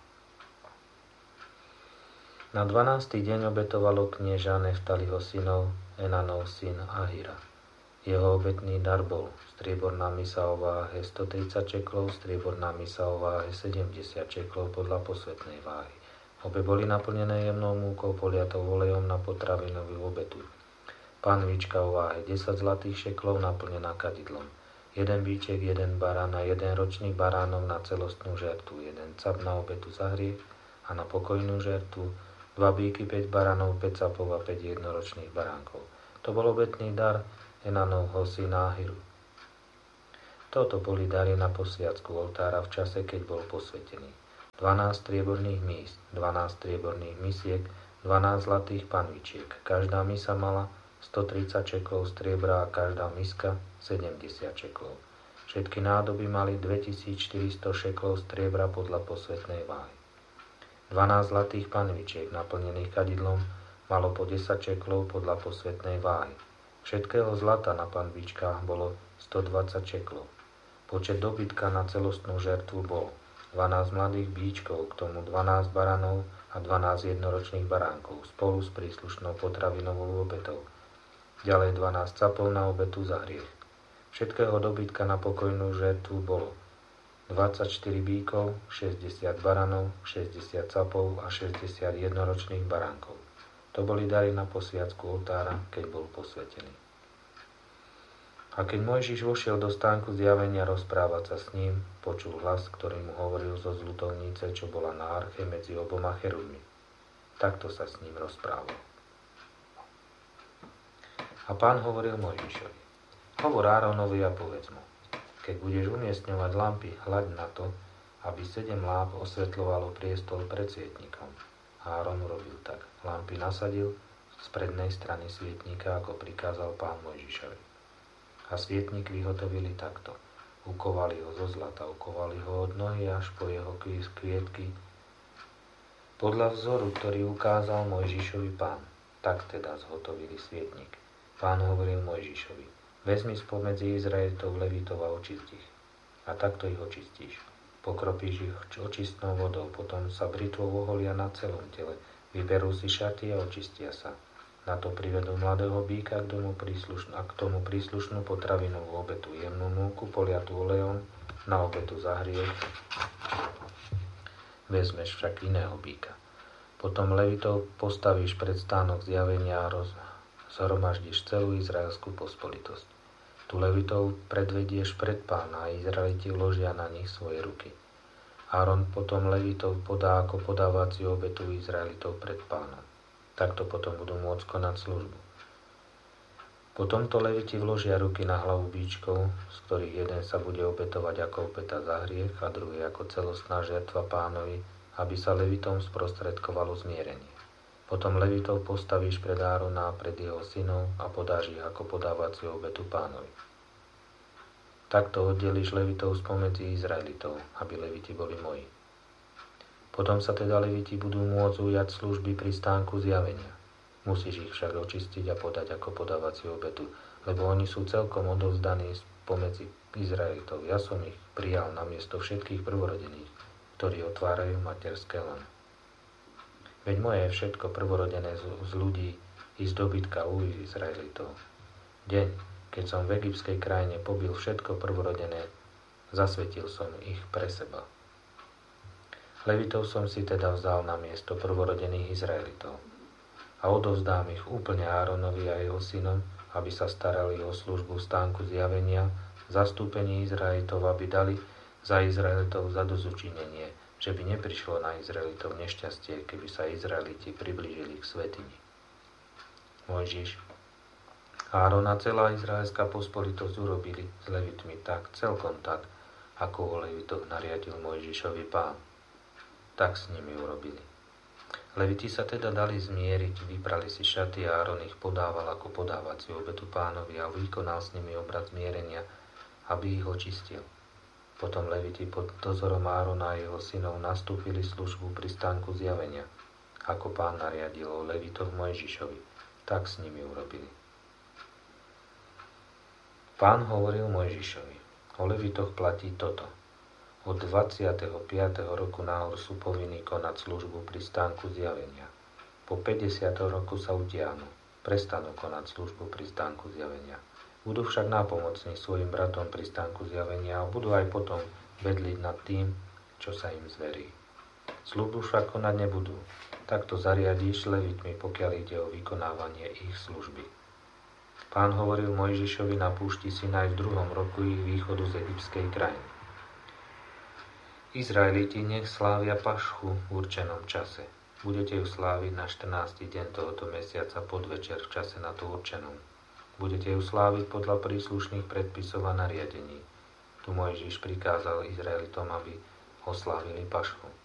Na dvanásty deň obetovalo knieža Neftaliho synov Enanov syn Ahira. Jeho obetný dar bol strieborná mysa o váhe stotridsať šeklov, strieborná mysa o váhe sedemdesiat šeklov podľa posvätnej váhy. Obe boli naplnené jemnou múkou, poliatou olejom na potravinovú obetu. Pánvička o váhe desať zlatých šeklov naplnená kadidlom. Jeden bíček, jeden barán a jeden ročný baránok na celostnú žertvu. Jeden cap na obetu za hriech a na pokojnú žertvu. Dva bíky, päť baránov, päť capov a päť jednoročných baránkov. To bol obetný dar Enanovho syna Ahiru. Toto boli dary na posviacku oltára v čase, keď bol posvetený. dvanásť strieborných míst, dvanásť strieborných misiek, dvanásť zlatých panvičiek. Každá misa mala stotridsať čeklov striebra a každá miska sedemdesiat čeklov. Všetky nádoby mali dvetisícštyristo šeklov striebra podľa posvetnej váhy. dvanásť zlatých panvičiek naplnených kadidlom malo po desať čeklov podľa posvetnej váhy. Všetkého zlata na panvičkách bolo stodvadsať čeklov. Počet dobytka na celostnú žertvu bol dvanásť mladých bíčkov, k tomu dvanásť baranov a dvanásť jednoročných baránkov spolu s príslušnou potravinovou obetou. Ďalej dvanásť capov na obetu za hriech. Všetkého dobytka na pokojnú žertvu bolo dvadsaťštyri bíkov, šesťdesiat baranov, šesťdesiat capov a šesťdesiat jednoročných baránkov. To boli dary na posviacku oltára, keď bol posvetený. A keď Mojžiš vošiel do stánku zjavenia rozprávať sa s ním, počul hlas, ktorý mu hovoril zo zľutovnice, čo bola na arche medzi oboma cherubmi. Takto sa s ním rozprával. A Pán hovoril Mojžišovi: Hovor Áronovi a povedz mu, keď budeš umiestňovať lampy, hľaď na to, aby sedem láp osvetľovalo priestol pred svietnikom. Áron urobil tak. Lampy nasadil z prednej strany svietnika, ako prikázal Pán Mojžišovi. A svietnik vyhotovili takto. Ukovali ho zo zlata, ukovali ho od nohy až po jeho kvietky, podľa vzoru, ktorý ukázal Mojžišovi Pán. Tak teda zhotovili svietnik. Pán hovoril Mojžišovi: Vezmi spomedzi Izraelitov levitov a očist ich. A takto ich očistíš. Pokropíš ich očistnou vodou, potom sa britvou oholia na celom tele. Vyberú si šaty a očistia sa. Na to privedú mladého býka k tomu príslušnú, a k tomu príslušnú potravinovú obetu, jemnú múku poliatú olejom na obetu za hriech. Vezmeš však iného býka. Potom levitov postavíš pred stánok zjavenia a roz... zhromaždíš celú izraelskú pospolitosť. Tu levitov predvedieš pred Pána a Izraeliti vložia na nich svoje ruky. Áron potom levitov podá ako podávaciu obetu Izraelitov pred Pánom. Takto potom budú môcť konať službu. Po tomto leviti vložia ruky na hlavu bíčkov, z ktorých jeden sa bude obetovať ako obeta za hriech a druhý ako celostná žertva Pánovi, aby sa levitom sprostredkovalo zmierenie. Potom levitov postavíš pred Árona a pred jeho synov a podáš ich ako podávaciu obetu Pánovi. Takto oddelíš levitov spomedzi Izraelitov, aby leviti boli moji. Potom sa teda leviti budú môcť ujať služby pri stánku zjavenia. Musíš ich však očistiť a podať ako podávaciu obetu, lebo oni sú celkom odovzdaní spomedzi Izraelitov. Ja som ich prijal na miesto všetkých prvorodených, ktorí otvárajú materské lano. Veď moje je všetko prvorodené z, z ľudí i z dobytka u Izraelitov. Deň, keď som v egyptskej krajine pobil všetko prvorodené, zasvetil som ich pre seba. Levitov som si teda vzal na miesto prvorodených Izraelitov a odovzdám ich úplne Áronovi a jeho synom, aby sa starali o službu v stánku zjavenia, zastúpení Izraelitov, aby dali za Izraelitov zadozučinenie, že by neprišlo na Izraelitov nešťastie, keby sa Izraeliti priblížili k svätyni. Mojžiš, Áron a celá izraelská pospolitosť urobili s levitmi tak, celkom tak, ako o levitoch nariadil Mojžišovi Pán. Tak s nimi urobili. Leviti sa teda dali zmieriť, vyprali si šaty a Áron ich podával ako podávaciu obetu Pánovi a vykonal s nimi obrad zmierenia, aby ich očistil. Potom leviti pod dozorom Árona a jeho synov nastúpili službu pri stánku zjavenia, ako Pán nariadil o levitoch Mojžišovi. Tak s nimi urobili. Pán hovoril Mojžišovi: O levitoch platí toto. Od dvadsiateho piateho roku nahor sú povinní konať službu pri stánku zjavenia. Po päťdesiatom roku sa utiahnu, prestanú konať službu pri stánku zjavenia. Budú však nápomocní svojim bratom pri stánku zjavenia a budú aj potom bedliť nad tým, čo sa im zverí. Službu však konať nebudú. Takto zariadíš levitmi, pokiaľ ide o vykonávanie ich služby. Pán hovoril Mojžišovi na púšti Sinaj v druhom roku ich východu z egyptskej krajiny. Izraeliti nech slávia pašku v určenom čase. Budete ju sláviť na štrnásty deň tohoto mesiaca podvečer v čase na to určenom. Budete ju sláviť podľa príslušných predpisov a nariadení. Tu Mojžiš prikázal Izraelitom, aby oslávili Pašku.